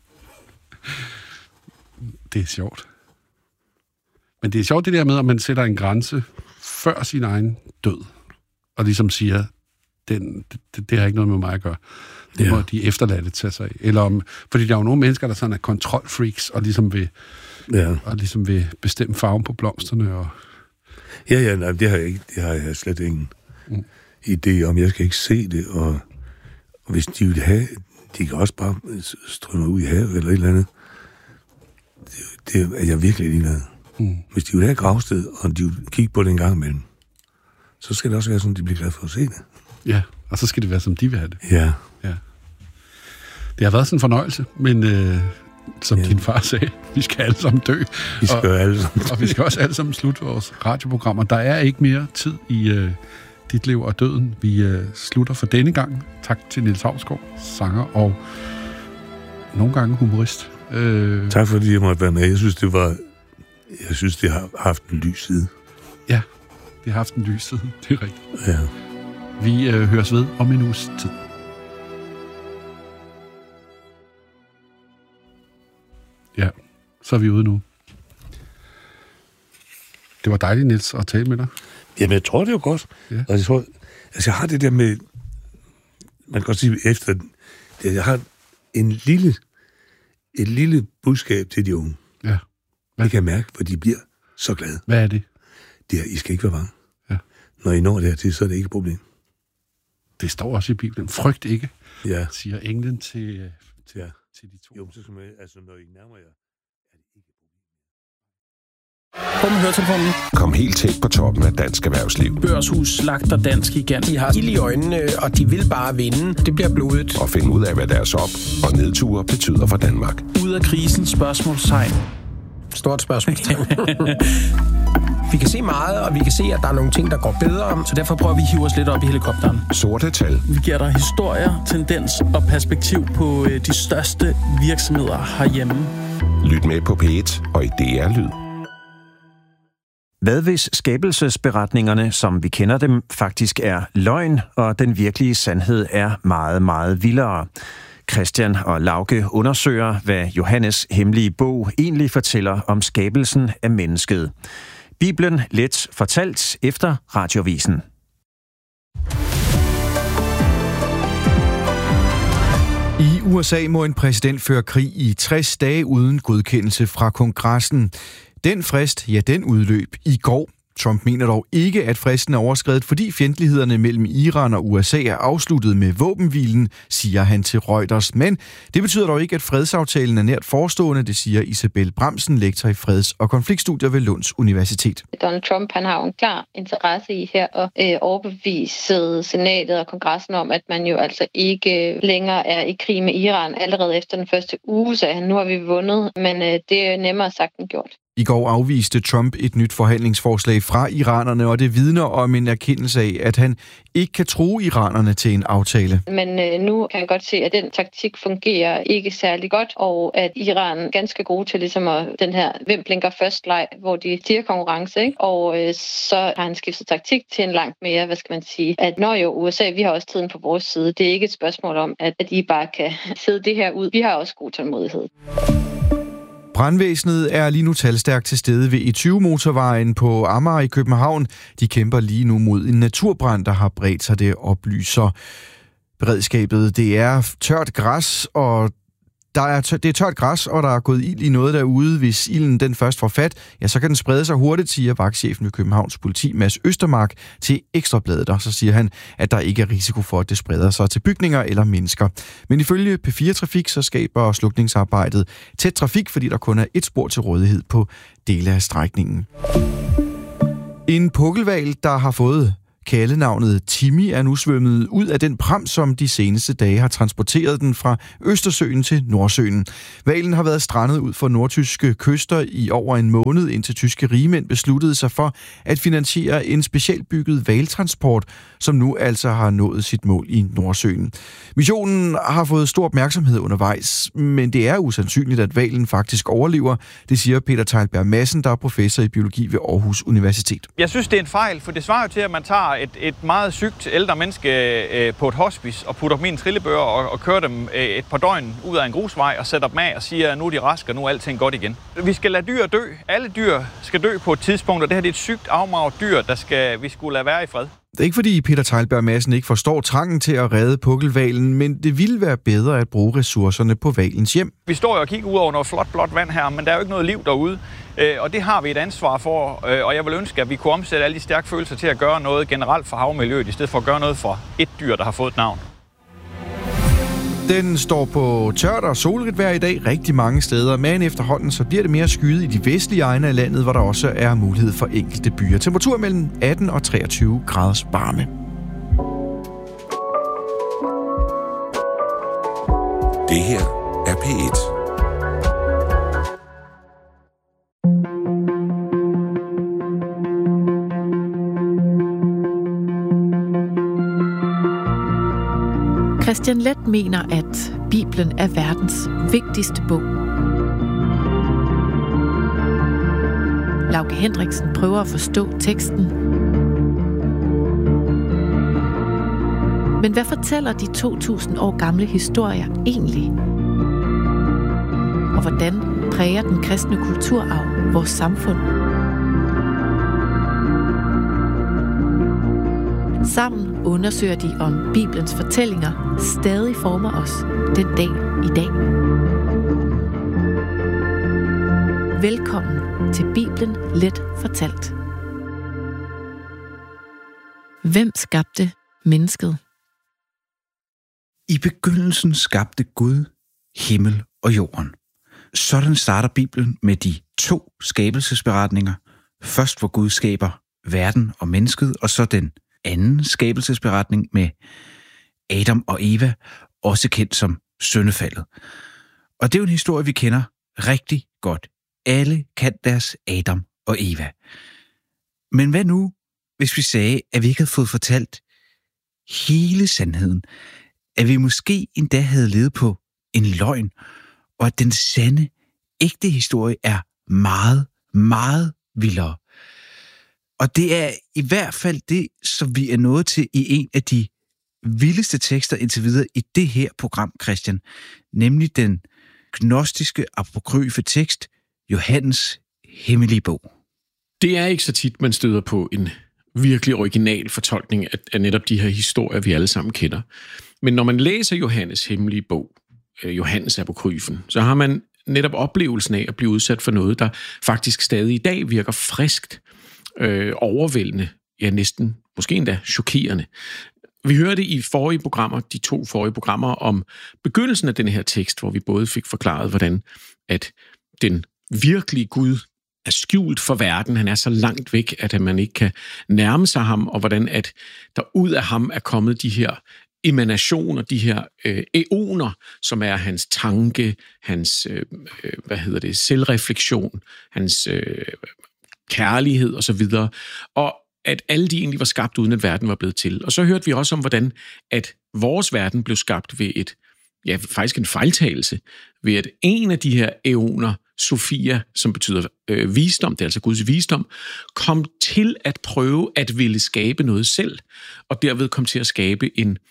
det er sjovt. Men det er sjovt det der med, at man sætter en grænse før sin egen død. Og ligesom siger, det har ikke noget med mig at gøre. Det må de efterladte tage sig af. Eller fordi der er jo nogle mennesker, der sådan er kontrolfreaks, og ligesom vil bestemme farven på blomsterne. Og... Ja, nej, det har jeg ikke. Det har jeg slet ingen idé om. Jeg skal ikke se det, og hvis de vil have, de kan også bare strømme ud i havet eller et eller andet. Det er jeg virkelig ligeglad. Hvis de vil have et gravsted, og de vil kigge på det en gang imellem, så skal det også være sådan, at de bliver glade for at se det. Ja, og så skal det være, som de vil have det. Ja. Det har været sådan en fornøjelse, men som din far sagde, vi skal alle sammen dø. Vi skal alle sammen dø. Og vi skal også alle sammen slutte vores radioprogrammer. Der er ikke mere tid i dit liv og døden. Vi slutter for denne gang. Tak til Niels Hausgaard, sanger og nogle gange humorist. Tak fordi jeg måtte være med. Jeg synes, det har haft en lys side. Ja, det har haft en lys side. Det er rigtigt. Ja. Vi høres ved om en uges tid. Ja, så er vi ude nu. Det var dejligt, Niels, at tale med dig. Jamen, jeg tror, det var godt. Ja. Og jeg har det der med... Man kan godt sige, efter... Jeg har et lille budskab til de unge. Ja. Jeg kan mærke, for de bliver så glade. Hvad er det? Det er, I skal ikke være bange. Ja. Når I når dertil, så er det ikke et problem. Det står også i Bibelen. Frygt ikke, siger englen til de to. Jo, så skal man, altså når I nærmer jer, er det ikke et problem. På med høretelefonen. Kom helt tæt på toppen af dansk erhvervsliv. Børshus slagter dansk gigant. De har ild i øjnene, og de vil bare vinde. Det bliver blodigt. Og finde ud af, hvad deres op- og nedture betyder for Danmark. Ud af krisen, spørgsmålstegn. Stort spørgsmålstegn. Vi kan se meget, og vi kan se, at der er nogle ting, der går bedre. Så derfor prøver vi at hive os lidt op i helikopteren. Sorte tal. Vi giver dig historier, tendens og perspektiv på de største virksomheder herhjemme. Lyt med på P1 og i DR Lyd. Hvad hvis skabelsesberetningerne, som vi kender dem, faktisk er løgn, og den virkelige sandhed er meget, meget vildere? Christian og Lauke undersøger, hvad Johannes' hemmelige bog egentlig fortæller om skabelsen af mennesket. Bibelen let fortalt efter Radiovisen. I USA må en præsident føre krig i 60 dage uden godkendelse fra kongressen. Den frist, den udløb i går. Trump mener dog ikke, at fristen er overskredet, fordi fjendtlighederne mellem Iran og USA er afsluttet med våbenhvilen, siger han til Reuters. Men det betyder dog ikke, at fredsaftalen er nært forestående, det siger Isabel Bramsen, lektor i freds- og konfliktstudier ved Lunds Universitet. Donald Trump han har jo en klar interesse i her at overbevise senatet og kongressen om, at man jo altså ikke længere er i krig med Iran. Allerede efter den første uge sagde han, nu har vi vundet, men det er nemmere sagt end gjort. I går afviste Trump et nyt forhandlingsforslag fra iranerne, og det vidner om en erkendelse af, at han ikke kan true iranerne til en aftale. Men nu kan jeg godt se, at den taktik fungerer ikke særlig godt, og at Iran er ganske gode til ligesom den her hvem blinker først leg, hvor de stiger konkurrence, ikke? Og så har han skiftet taktik til en langt mere, at når jo USA, vi har også tiden på vores side. Det er ikke et spørgsmål om, at I bare kan sidde det her ud. Vi har også god tålmodighed. Brandvæsenet er lige nu talstærkt til stede ved E20-motorvejen på Amager i København. De kæmper lige nu mod en naturbrand, der har bredt sig, det oplyser beredskabet. Det er tørt græs, og Det er tørt græs, og der er gået ild i noget derude. Hvis ilden den først får fat, ja, så kan den sprede sig hurtigt, siger vagtchefen ved Københavns Politi, Mads Østermark, til Ekstrabladet. Og så siger han, at der ikke er risiko for, at det spreder sig til bygninger eller mennesker. Men ifølge P4 Trafik, så skaber slukningsarbejdet tæt trafik, fordi der kun er et spor til rådighed på dele af strækningen. En pukkelhval, der har fået kaldenavnet Timmy, er nu svømmet ud af den pram, som de seneste dage har transporteret den fra Østersøen til Nordsøen. Hvalen har været strandet ud for nordtyske kyster i over en måned, indtil tyske rigmænd besluttede sig for at finansiere en specialbygget hvaltransport, som nu altså har nået sit mål i Nordsøen. Missionen har fået stor opmærksomhed undervejs, men det er usandsynligt, at hvalen faktisk overlever, det siger Peter Teilberg Madsen, der er professor i biologi ved Aarhus Universitet. Jeg synes, det er en fejl, for det svarer jo til, at man tager et meget sygt ældre menneske på et hospice og putter dem i en trillebør og kører dem et par døgn ud af en grusvej og sætter dem af og siger, at nu er de raske, og nu er alting godt igen. Vi skal lade dyr dø. Alle dyr skal dø på et tidspunkt, og det her det er et sygt afmagret dyr, vi skulle lade være i fred. Det er ikke fordi Peter Teilberg Madsen ikke forstår trangen til at redde pukkelhvalen, men det ville være bedre at bruge ressourcerne på hvalens hjem. Vi står jo og kigger ud over noget flot, blåt vand her, men der er jo ikke noget liv derude. Og det har vi et ansvar for, og jeg vil ønske, at vi kunne omsætte alle de stærke følelser til at gøre noget generelt for havmiljøet, i stedet for at gøre noget for et dyr, der har fået et navn. Den står på tørt og solrigt vejr i dag rigtig mange steder, men efterhånden så bliver det mere skyet i de vestlige egne af landet, hvor der også er mulighed for enkelte byer. Temperatur mellem 18 og 23 graders varme. Det her er P1. Christian Leth mener, at Bibelen er verdens vigtigste bog. Lauke Hendriksen prøver at forstå teksten. Men hvad fortæller de 2000 år gamle historier egentlig? Og hvordan præger den kristne kulturarv vores samfund? Sammen undersøger de, om Bibelens fortællinger stadig former os den dag i dag. Velkommen til Bibelen Let fortalt. Hvem skabte mennesket? I begyndelsen skabte Gud himmel og jorden. Sådan starter Bibelen med de 2 skabelsesberetninger. Først hvor Gud skaber verden og mennesket, og så den anden skabelsesberetning med Adam og Eva, også kendt som syndefaldet. Og det er jo en historie, vi kender rigtig godt. Alle kan deres Adam og Eva. Men hvad nu, hvis vi sagde, at vi ikke havde fået fortalt hele sandheden? At vi måske endda havde levet på en løgn, og at den sande, ægte historie er meget, meget vildere. Og det er i hvert fald det, som vi er nået til i en af de vildeste tekster indtil videre i det her program, Christian. Nemlig den gnostiske apokryfe tekst, Johannes hemmelige bog. Det er ikke så tit, man støder på en virkelig original fortolkning af netop de her historier, vi alle sammen kender. Men når man læser Johannes hemmelige bog, Johannes apokryfen, så har man netop oplevelsen af at blive udsat for noget, der faktisk stadig i dag virker friskt, overvældende, ja næsten, måske endda chokerende. Vi hørte i forrige programmer, de 2 forrige programmer, om begyndelsen af den her tekst, hvor vi både fik forklaret, hvordan at den virkelige Gud er skjult for verden. Han er så langt væk, at man ikke kan nærme sig ham, og hvordan at der ud af ham er kommet de her emanationer, de her æoner, som er hans tanke, hans selvreflektion, hans kærlighed osv., og at alle de egentlig var skabt, uden at verden var blevet til. Og så hørte vi også om, hvordan at vores verden blev skabt ved faktisk en fejltagelse, ved at en af de her æoner, Sofia, som betyder visdom, det er altså Guds visdom, kom til at prøve at ville skabe noget selv, og derved kom til at skabe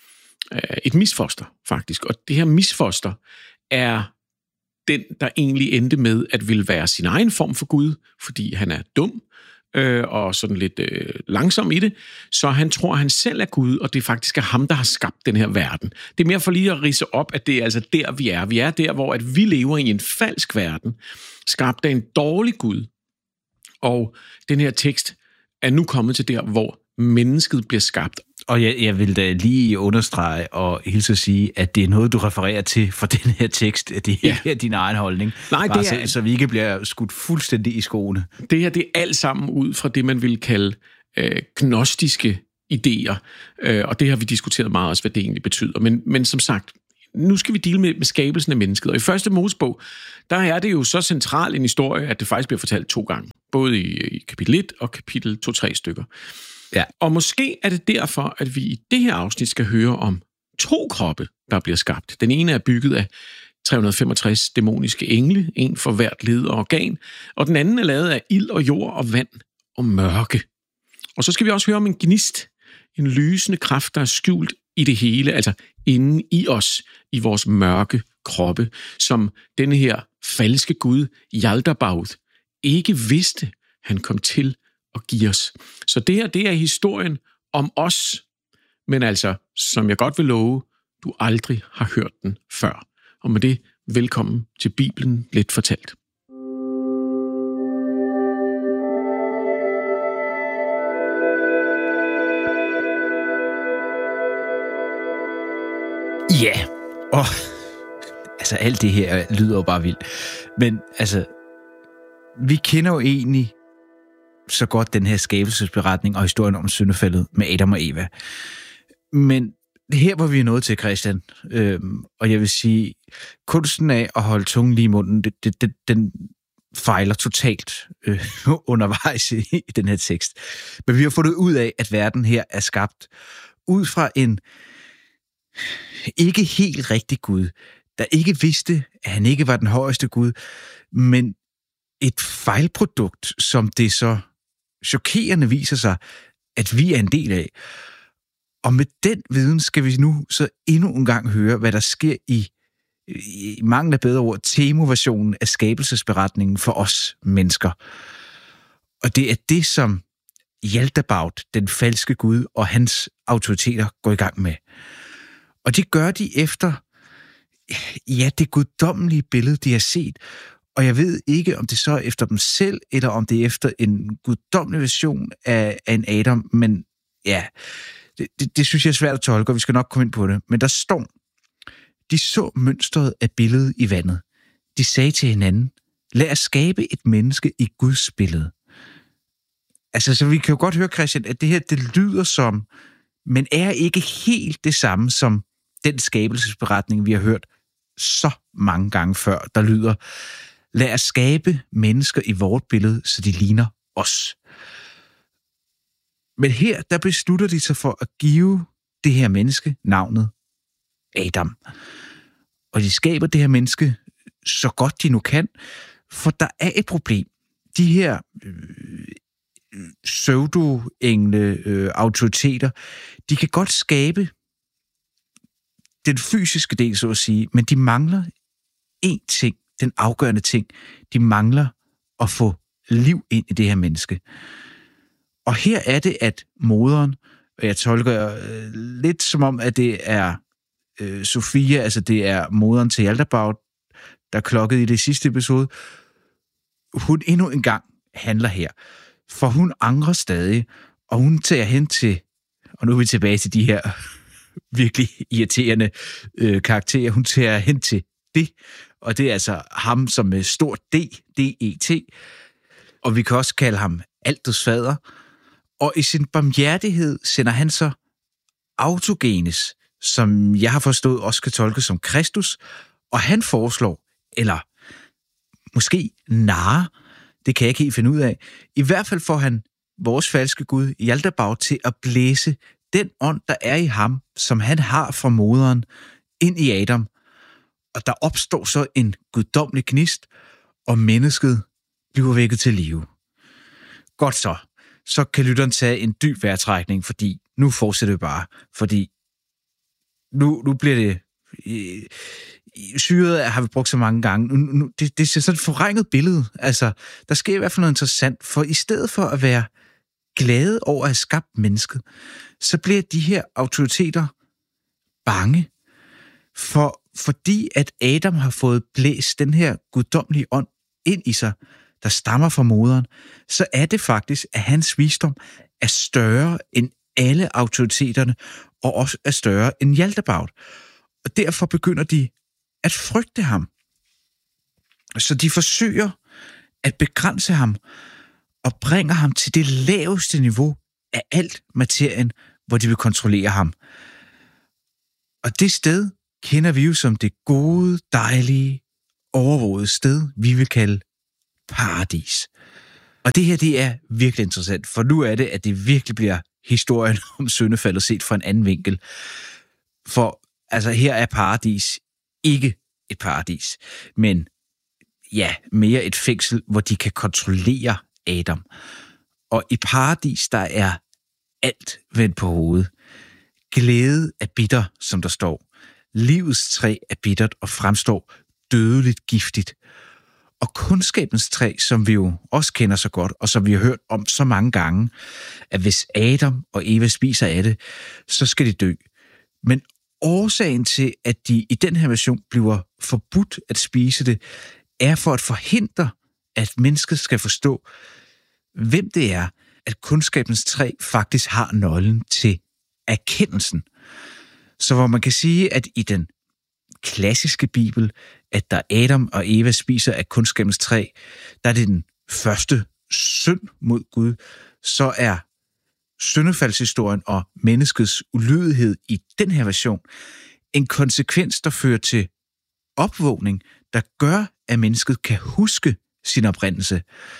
et misfoster, faktisk. Og det her misfoster er den, der egentlig endte med at ville være sin egen form for Gud, fordi han er dum, og sådan lidt langsom i det, så han tror, at han selv er Gud, og det faktisk er ham, der har skabt den her verden. Det er mere for lige at ridse op, at det er altså der, vi er. Vi er der, hvor at vi lever i en falsk verden, skabt af en dårlig Gud. Og den her tekst er nu kommet til der, hvor mennesket bliver skabt. Og jeg vil da lige understrege og hilse at sige, at det er noget, du refererer til for den her tekst. Det er ikke din egen holdning. Nej, det er... så vi ikke bliver skudt fuldstændig i skoene. Det her, det er alt sammen ud fra det, man vil kalde gnostiske idéer. Og det har vi diskuteret meget også, hvad det egentlig betyder. Men som sagt, nu skal vi dele med skabelsen af mennesket. Og i første Mosebog, der er det jo så central en historie, at det faktisk bliver fortalt 2 gange. Både i kapitel 1 og kapitel 2-3 stykker. Ja. Og måske er det derfor, at vi i det her afsnit skal høre om 2 kroppe, der bliver skabt. Den ene er bygget af 365 dæmoniske engle, en for hvert led og organ, og den anden er lavet af ild og jord og vand og mørke. Og så skal vi også høre om en gnist, en lysende kraft, der er skjult i det hele, altså inde i os, i vores mørke kroppe, som denne her falske gud, Yaldabaoth, ikke vidste, han kom til at give os. Så det her, det er historien om os, men altså, som jeg godt vil love, du aldrig har hørt den før. Og med det, velkommen til Bibelen Let Fortalt. Ja, og altså alt det her lyder jo bare vildt. Men altså, vi kender jo egentlig så godt den her skabelsesberetning og historien om syndefaldet med Adam og Eva. Men her var vi nået til, Christian, og jeg vil sige, kunsten af at holde tungen lige i munden, den fejler totalt undervejs i den her tekst. Men vi har fundet ud af, at verden her er skabt ud fra en ikke helt rigtig Gud, der ikke vidste, at han ikke var den højeste Gud, men et fejlprodukt, som det så chokerende viser sig, at vi er en del af. Og med den viden skal vi nu så endnu en gang høre, hvad der sker i mangel af bedre ord, Temo-versionen af skabelsesberetningen for os mennesker. Og det er det, som Yaldabaoth, den falske Gud, og hans autoriteter går i gang med. Og det gør de efter, det guddommelige billede, de har set. Og jeg ved ikke, om det så er efter dem selv, eller om det er efter en guddommelig version af en Adam, men ja, det synes jeg er svært at tolke, og vi skal nok komme ind på det. Men der står, de så mønstret af billedet i vandet. De sagde til hinanden, lad os skabe et menneske i Guds billede. Altså, så vi kan jo godt høre, Christian, at det her, det lyder som, men er ikke helt det samme som den skabelsesberetning, vi har hørt så mange gange før, der lyder, lad os skabe mennesker i vort billede, så de ligner os. Men her, der beslutter de sig for at give det her menneske navnet Adam. Og de skaber det her menneske så godt de nu kan, for der er et problem. De her pseudo-engle autoriteter, de kan godt skabe den fysiske del, så at sige, men de mangler én ting, den afgørende ting. De mangler at få liv ind i det her menneske. Og her er det, at moderen, og jeg tolker lidt som om, at det er Sofia, altså det er moderen til Yaldabaoth, der klokkede i det sidste episode, hun endnu en gang handler her. For hun angrer stadig, og hun tager hen til, og nu er vi tilbage til de her virkelig irriterende karakterer, hun tager hen til det, og det er altså ham som med stort D, D-E-T, og vi kan også kalde ham Altets fader, og i sin barmhjertighed sender han så Autogenes, som jeg har forstået også kan tolkes som Kristus, og han foreslår, eller måske narre, det kan jeg ikke helt finde ud af, i hvert fald får han vores falske Gud, Yaldabaoth, til at blæse den ånd, der er i ham, som han har fra moderen, ind i Adam. Og der opstår så en guddommelig gnist, og mennesket bliver vækket til live. Godt så. Så kan lytteren tage en dyb vejrtrækning, fordi nu fortsætter vi bare. Fordi nu bliver det syret har vi brugt så mange gange. Det er sådan et forvrænget billede. Altså, der sker i hvert fald noget interessant, for i stedet for at være glade over at have skabt mennesket, så bliver de her autoriteter bange, fordi at Adam har fået blæst den her guddommelige ånd ind i sig, der stammer fra moderen, så er det faktisk, at hans visdom er større end alle autoriteterne, og også er større end Jaldabaoth. Og derfor begynder de at frygte ham. Så de forsøger at begrænse ham, og bringer ham til det laveste niveau af alt materien, hvor de vil kontrollere ham. Og det sted kender vi jo som det gode, dejlige, overvågede sted, vi vil kalde paradis. Og det her, det er virkelig interessant, for nu er det, at det virkelig bliver historien om syndefaldet set fra en anden vinkel. For altså, her er paradis ikke et paradis, men ja, mere et fængsel, hvor de kan kontrollere Adam. Og i paradis, der er alt vendt på hovedet. Glæde er bitter, som der står. Livets træ er bittert og fremstår dødeligt giftigt. Og kundskabens træ, som vi jo også kender så godt, og som vi har hørt om så mange gange, at hvis Adam og Eva spiser af det, så skal de dø. Men årsagen til, at de i den her version bliver forbudt at spise det, er for at forhindre, at mennesket skal forstå, hvem det er, at kundskabens træ faktisk har nøglen til erkendelsen. Så hvor man kan sige, at i den klassiske bibel, at da Adam og Eva spiser af kundskabens træ, der er det den første synd mod Gud, så er syndefaldshistorien og menneskets ulydighed i den her version en konsekvens, der fører til opvågning, der gør, at mennesket kan huske sin oprindelse.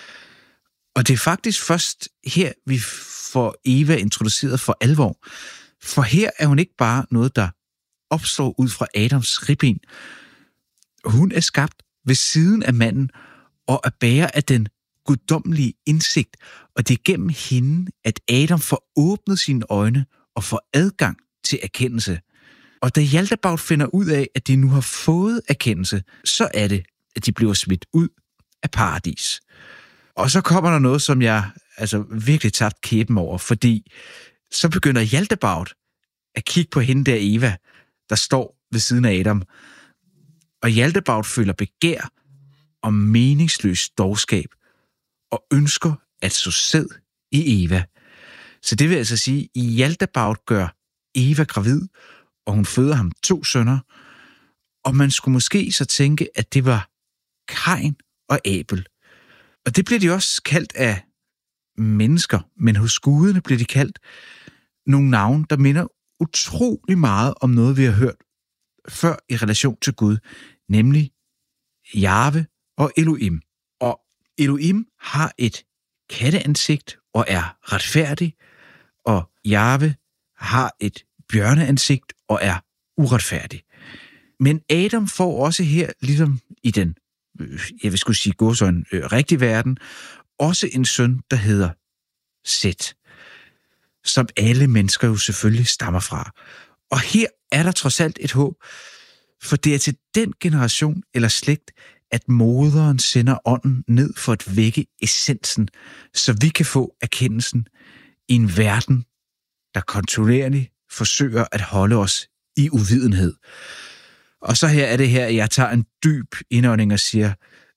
Og det er faktisk først her, vi får Eva introduceret for alvor. For her er hun ikke bare noget, der opstår ud fra Adams ribben. Hun er skabt ved siden af manden og er bærer af den guddommelige indsigt, og det er gennem hende, at Adam får åbnet sine øjne og får adgang til erkendelse. Og da Jaldabaoth finder ud af, at de nu har fået erkendelse, så er det, at de bliver smidt ud af paradis. Og så kommer der noget, som jeg virkelig tabt kæben over, fordi så begynder Jaldabaoth at kigge på hende der Eva, der står ved siden af Adam. Og Jaldabaoth føler begær og meningsløs dovskab, og ønsker at så sæd i Eva. Så det vil altså sige, at Jaldabaoth gør Eva gravid, og hun føder ham 2 sønner, og man skulle måske så tænke, at det var Kain og Abel. Og det bliver de også kaldt af mennesker, men hos guderne bliver de kaldt nogle navne, der minder utrolig meget om noget, vi har hørt før i relation til Gud, nemlig Jahve og Elohim. Og Elohim har et katteansigt og er retfærdig, og Jahve har et bjørneansigt og er uretfærdig. Men Adam får også her, ligesom i den, jeg vil skulle sige, godsøjne rigtig verden, også en søn, der hedder Set, som alle mennesker jo selvfølgelig stammer fra. Og her er der trods alt et håb, for det er til den generation eller slægt, at moderen sender ånden ned for at vække essensen, så vi kan få erkendelsen i en verden, der kontinuerligt forsøger at holde os i uvidenhed. Og så her er det her, at jeg tager en dyb indånding og siger,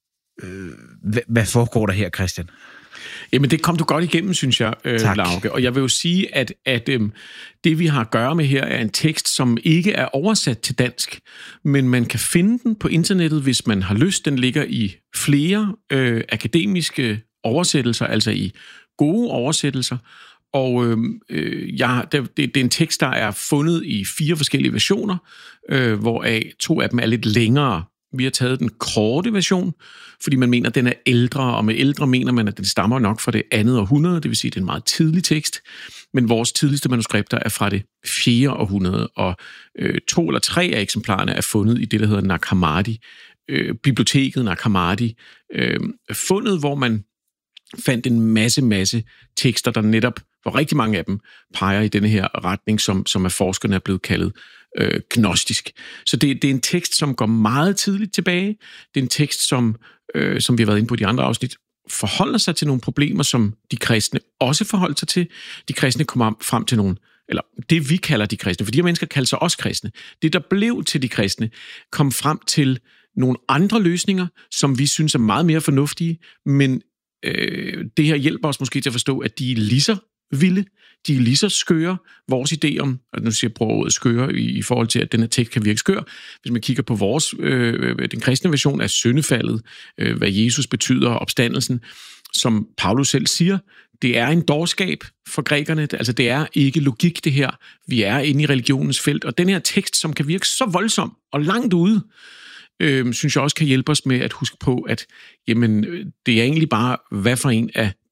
hvad foregår der her, Christian? Jamen, det kom du godt igennem, synes jeg, Lauke. Og jeg vil jo sige, at det, vi har at gøre med her, er en tekst, som ikke er oversat til dansk, men man kan finde den på internettet, hvis man har lyst. Den ligger i flere akademiske oversættelser, altså i gode oversættelser. Og det er en tekst, der er fundet i 4 forskellige versioner, hvoraf 2 af dem er lidt længere. Vi har taget den korte version, fordi man mener, at den er ældre, og med ældre mener man, at den stammer nok fra det 2. århundrede, det vil sige, at det er en meget tidlig tekst, men vores tidligste manuskripter er fra det 4. århundrede, og 2 eller 3 af eksemplarerne er fundet i det, der hedder Nag Hammadi, biblioteket Nag Hammadi, fundet, hvor man fandt en masse tekster, der netop, hvor rigtig mange af dem peger i denne her retning, som af forskerne er blevet kaldet gnostisk. Så det er en tekst, som går meget tidligt tilbage. Det er en tekst, som vi har været inde på i de andre afsnit, forholder sig til nogle problemer, som de kristne også forholder sig til. De kristne kommer frem til nogle, eller det vi kalder de kristne, for de her mennesker kalder sig også kristne. Det, der blev til de kristne, kom frem til nogle andre løsninger, som vi synes er meget mere fornuftige, men det her hjælper os måske til at forstå, at de er lige så vilde, de er lige så skøre. Vores idé om, og nu siger jeg bruger ordet skøre i forhold til, at den her tekst kan virke skør. Hvis man kigger på vores, den kristne version af syndefaldet, hvad Jesus betyder, opstandelsen, som Paulus selv siger, det er en dårskab for grækerne. Altså det er ikke logik det her. Vi er inde i religionens felt, og den her tekst, som kan virke så voldsom og langt ude, synes jeg også kan hjælpe os med at huske på, at jamen, det er egentlig bare, hvad for en af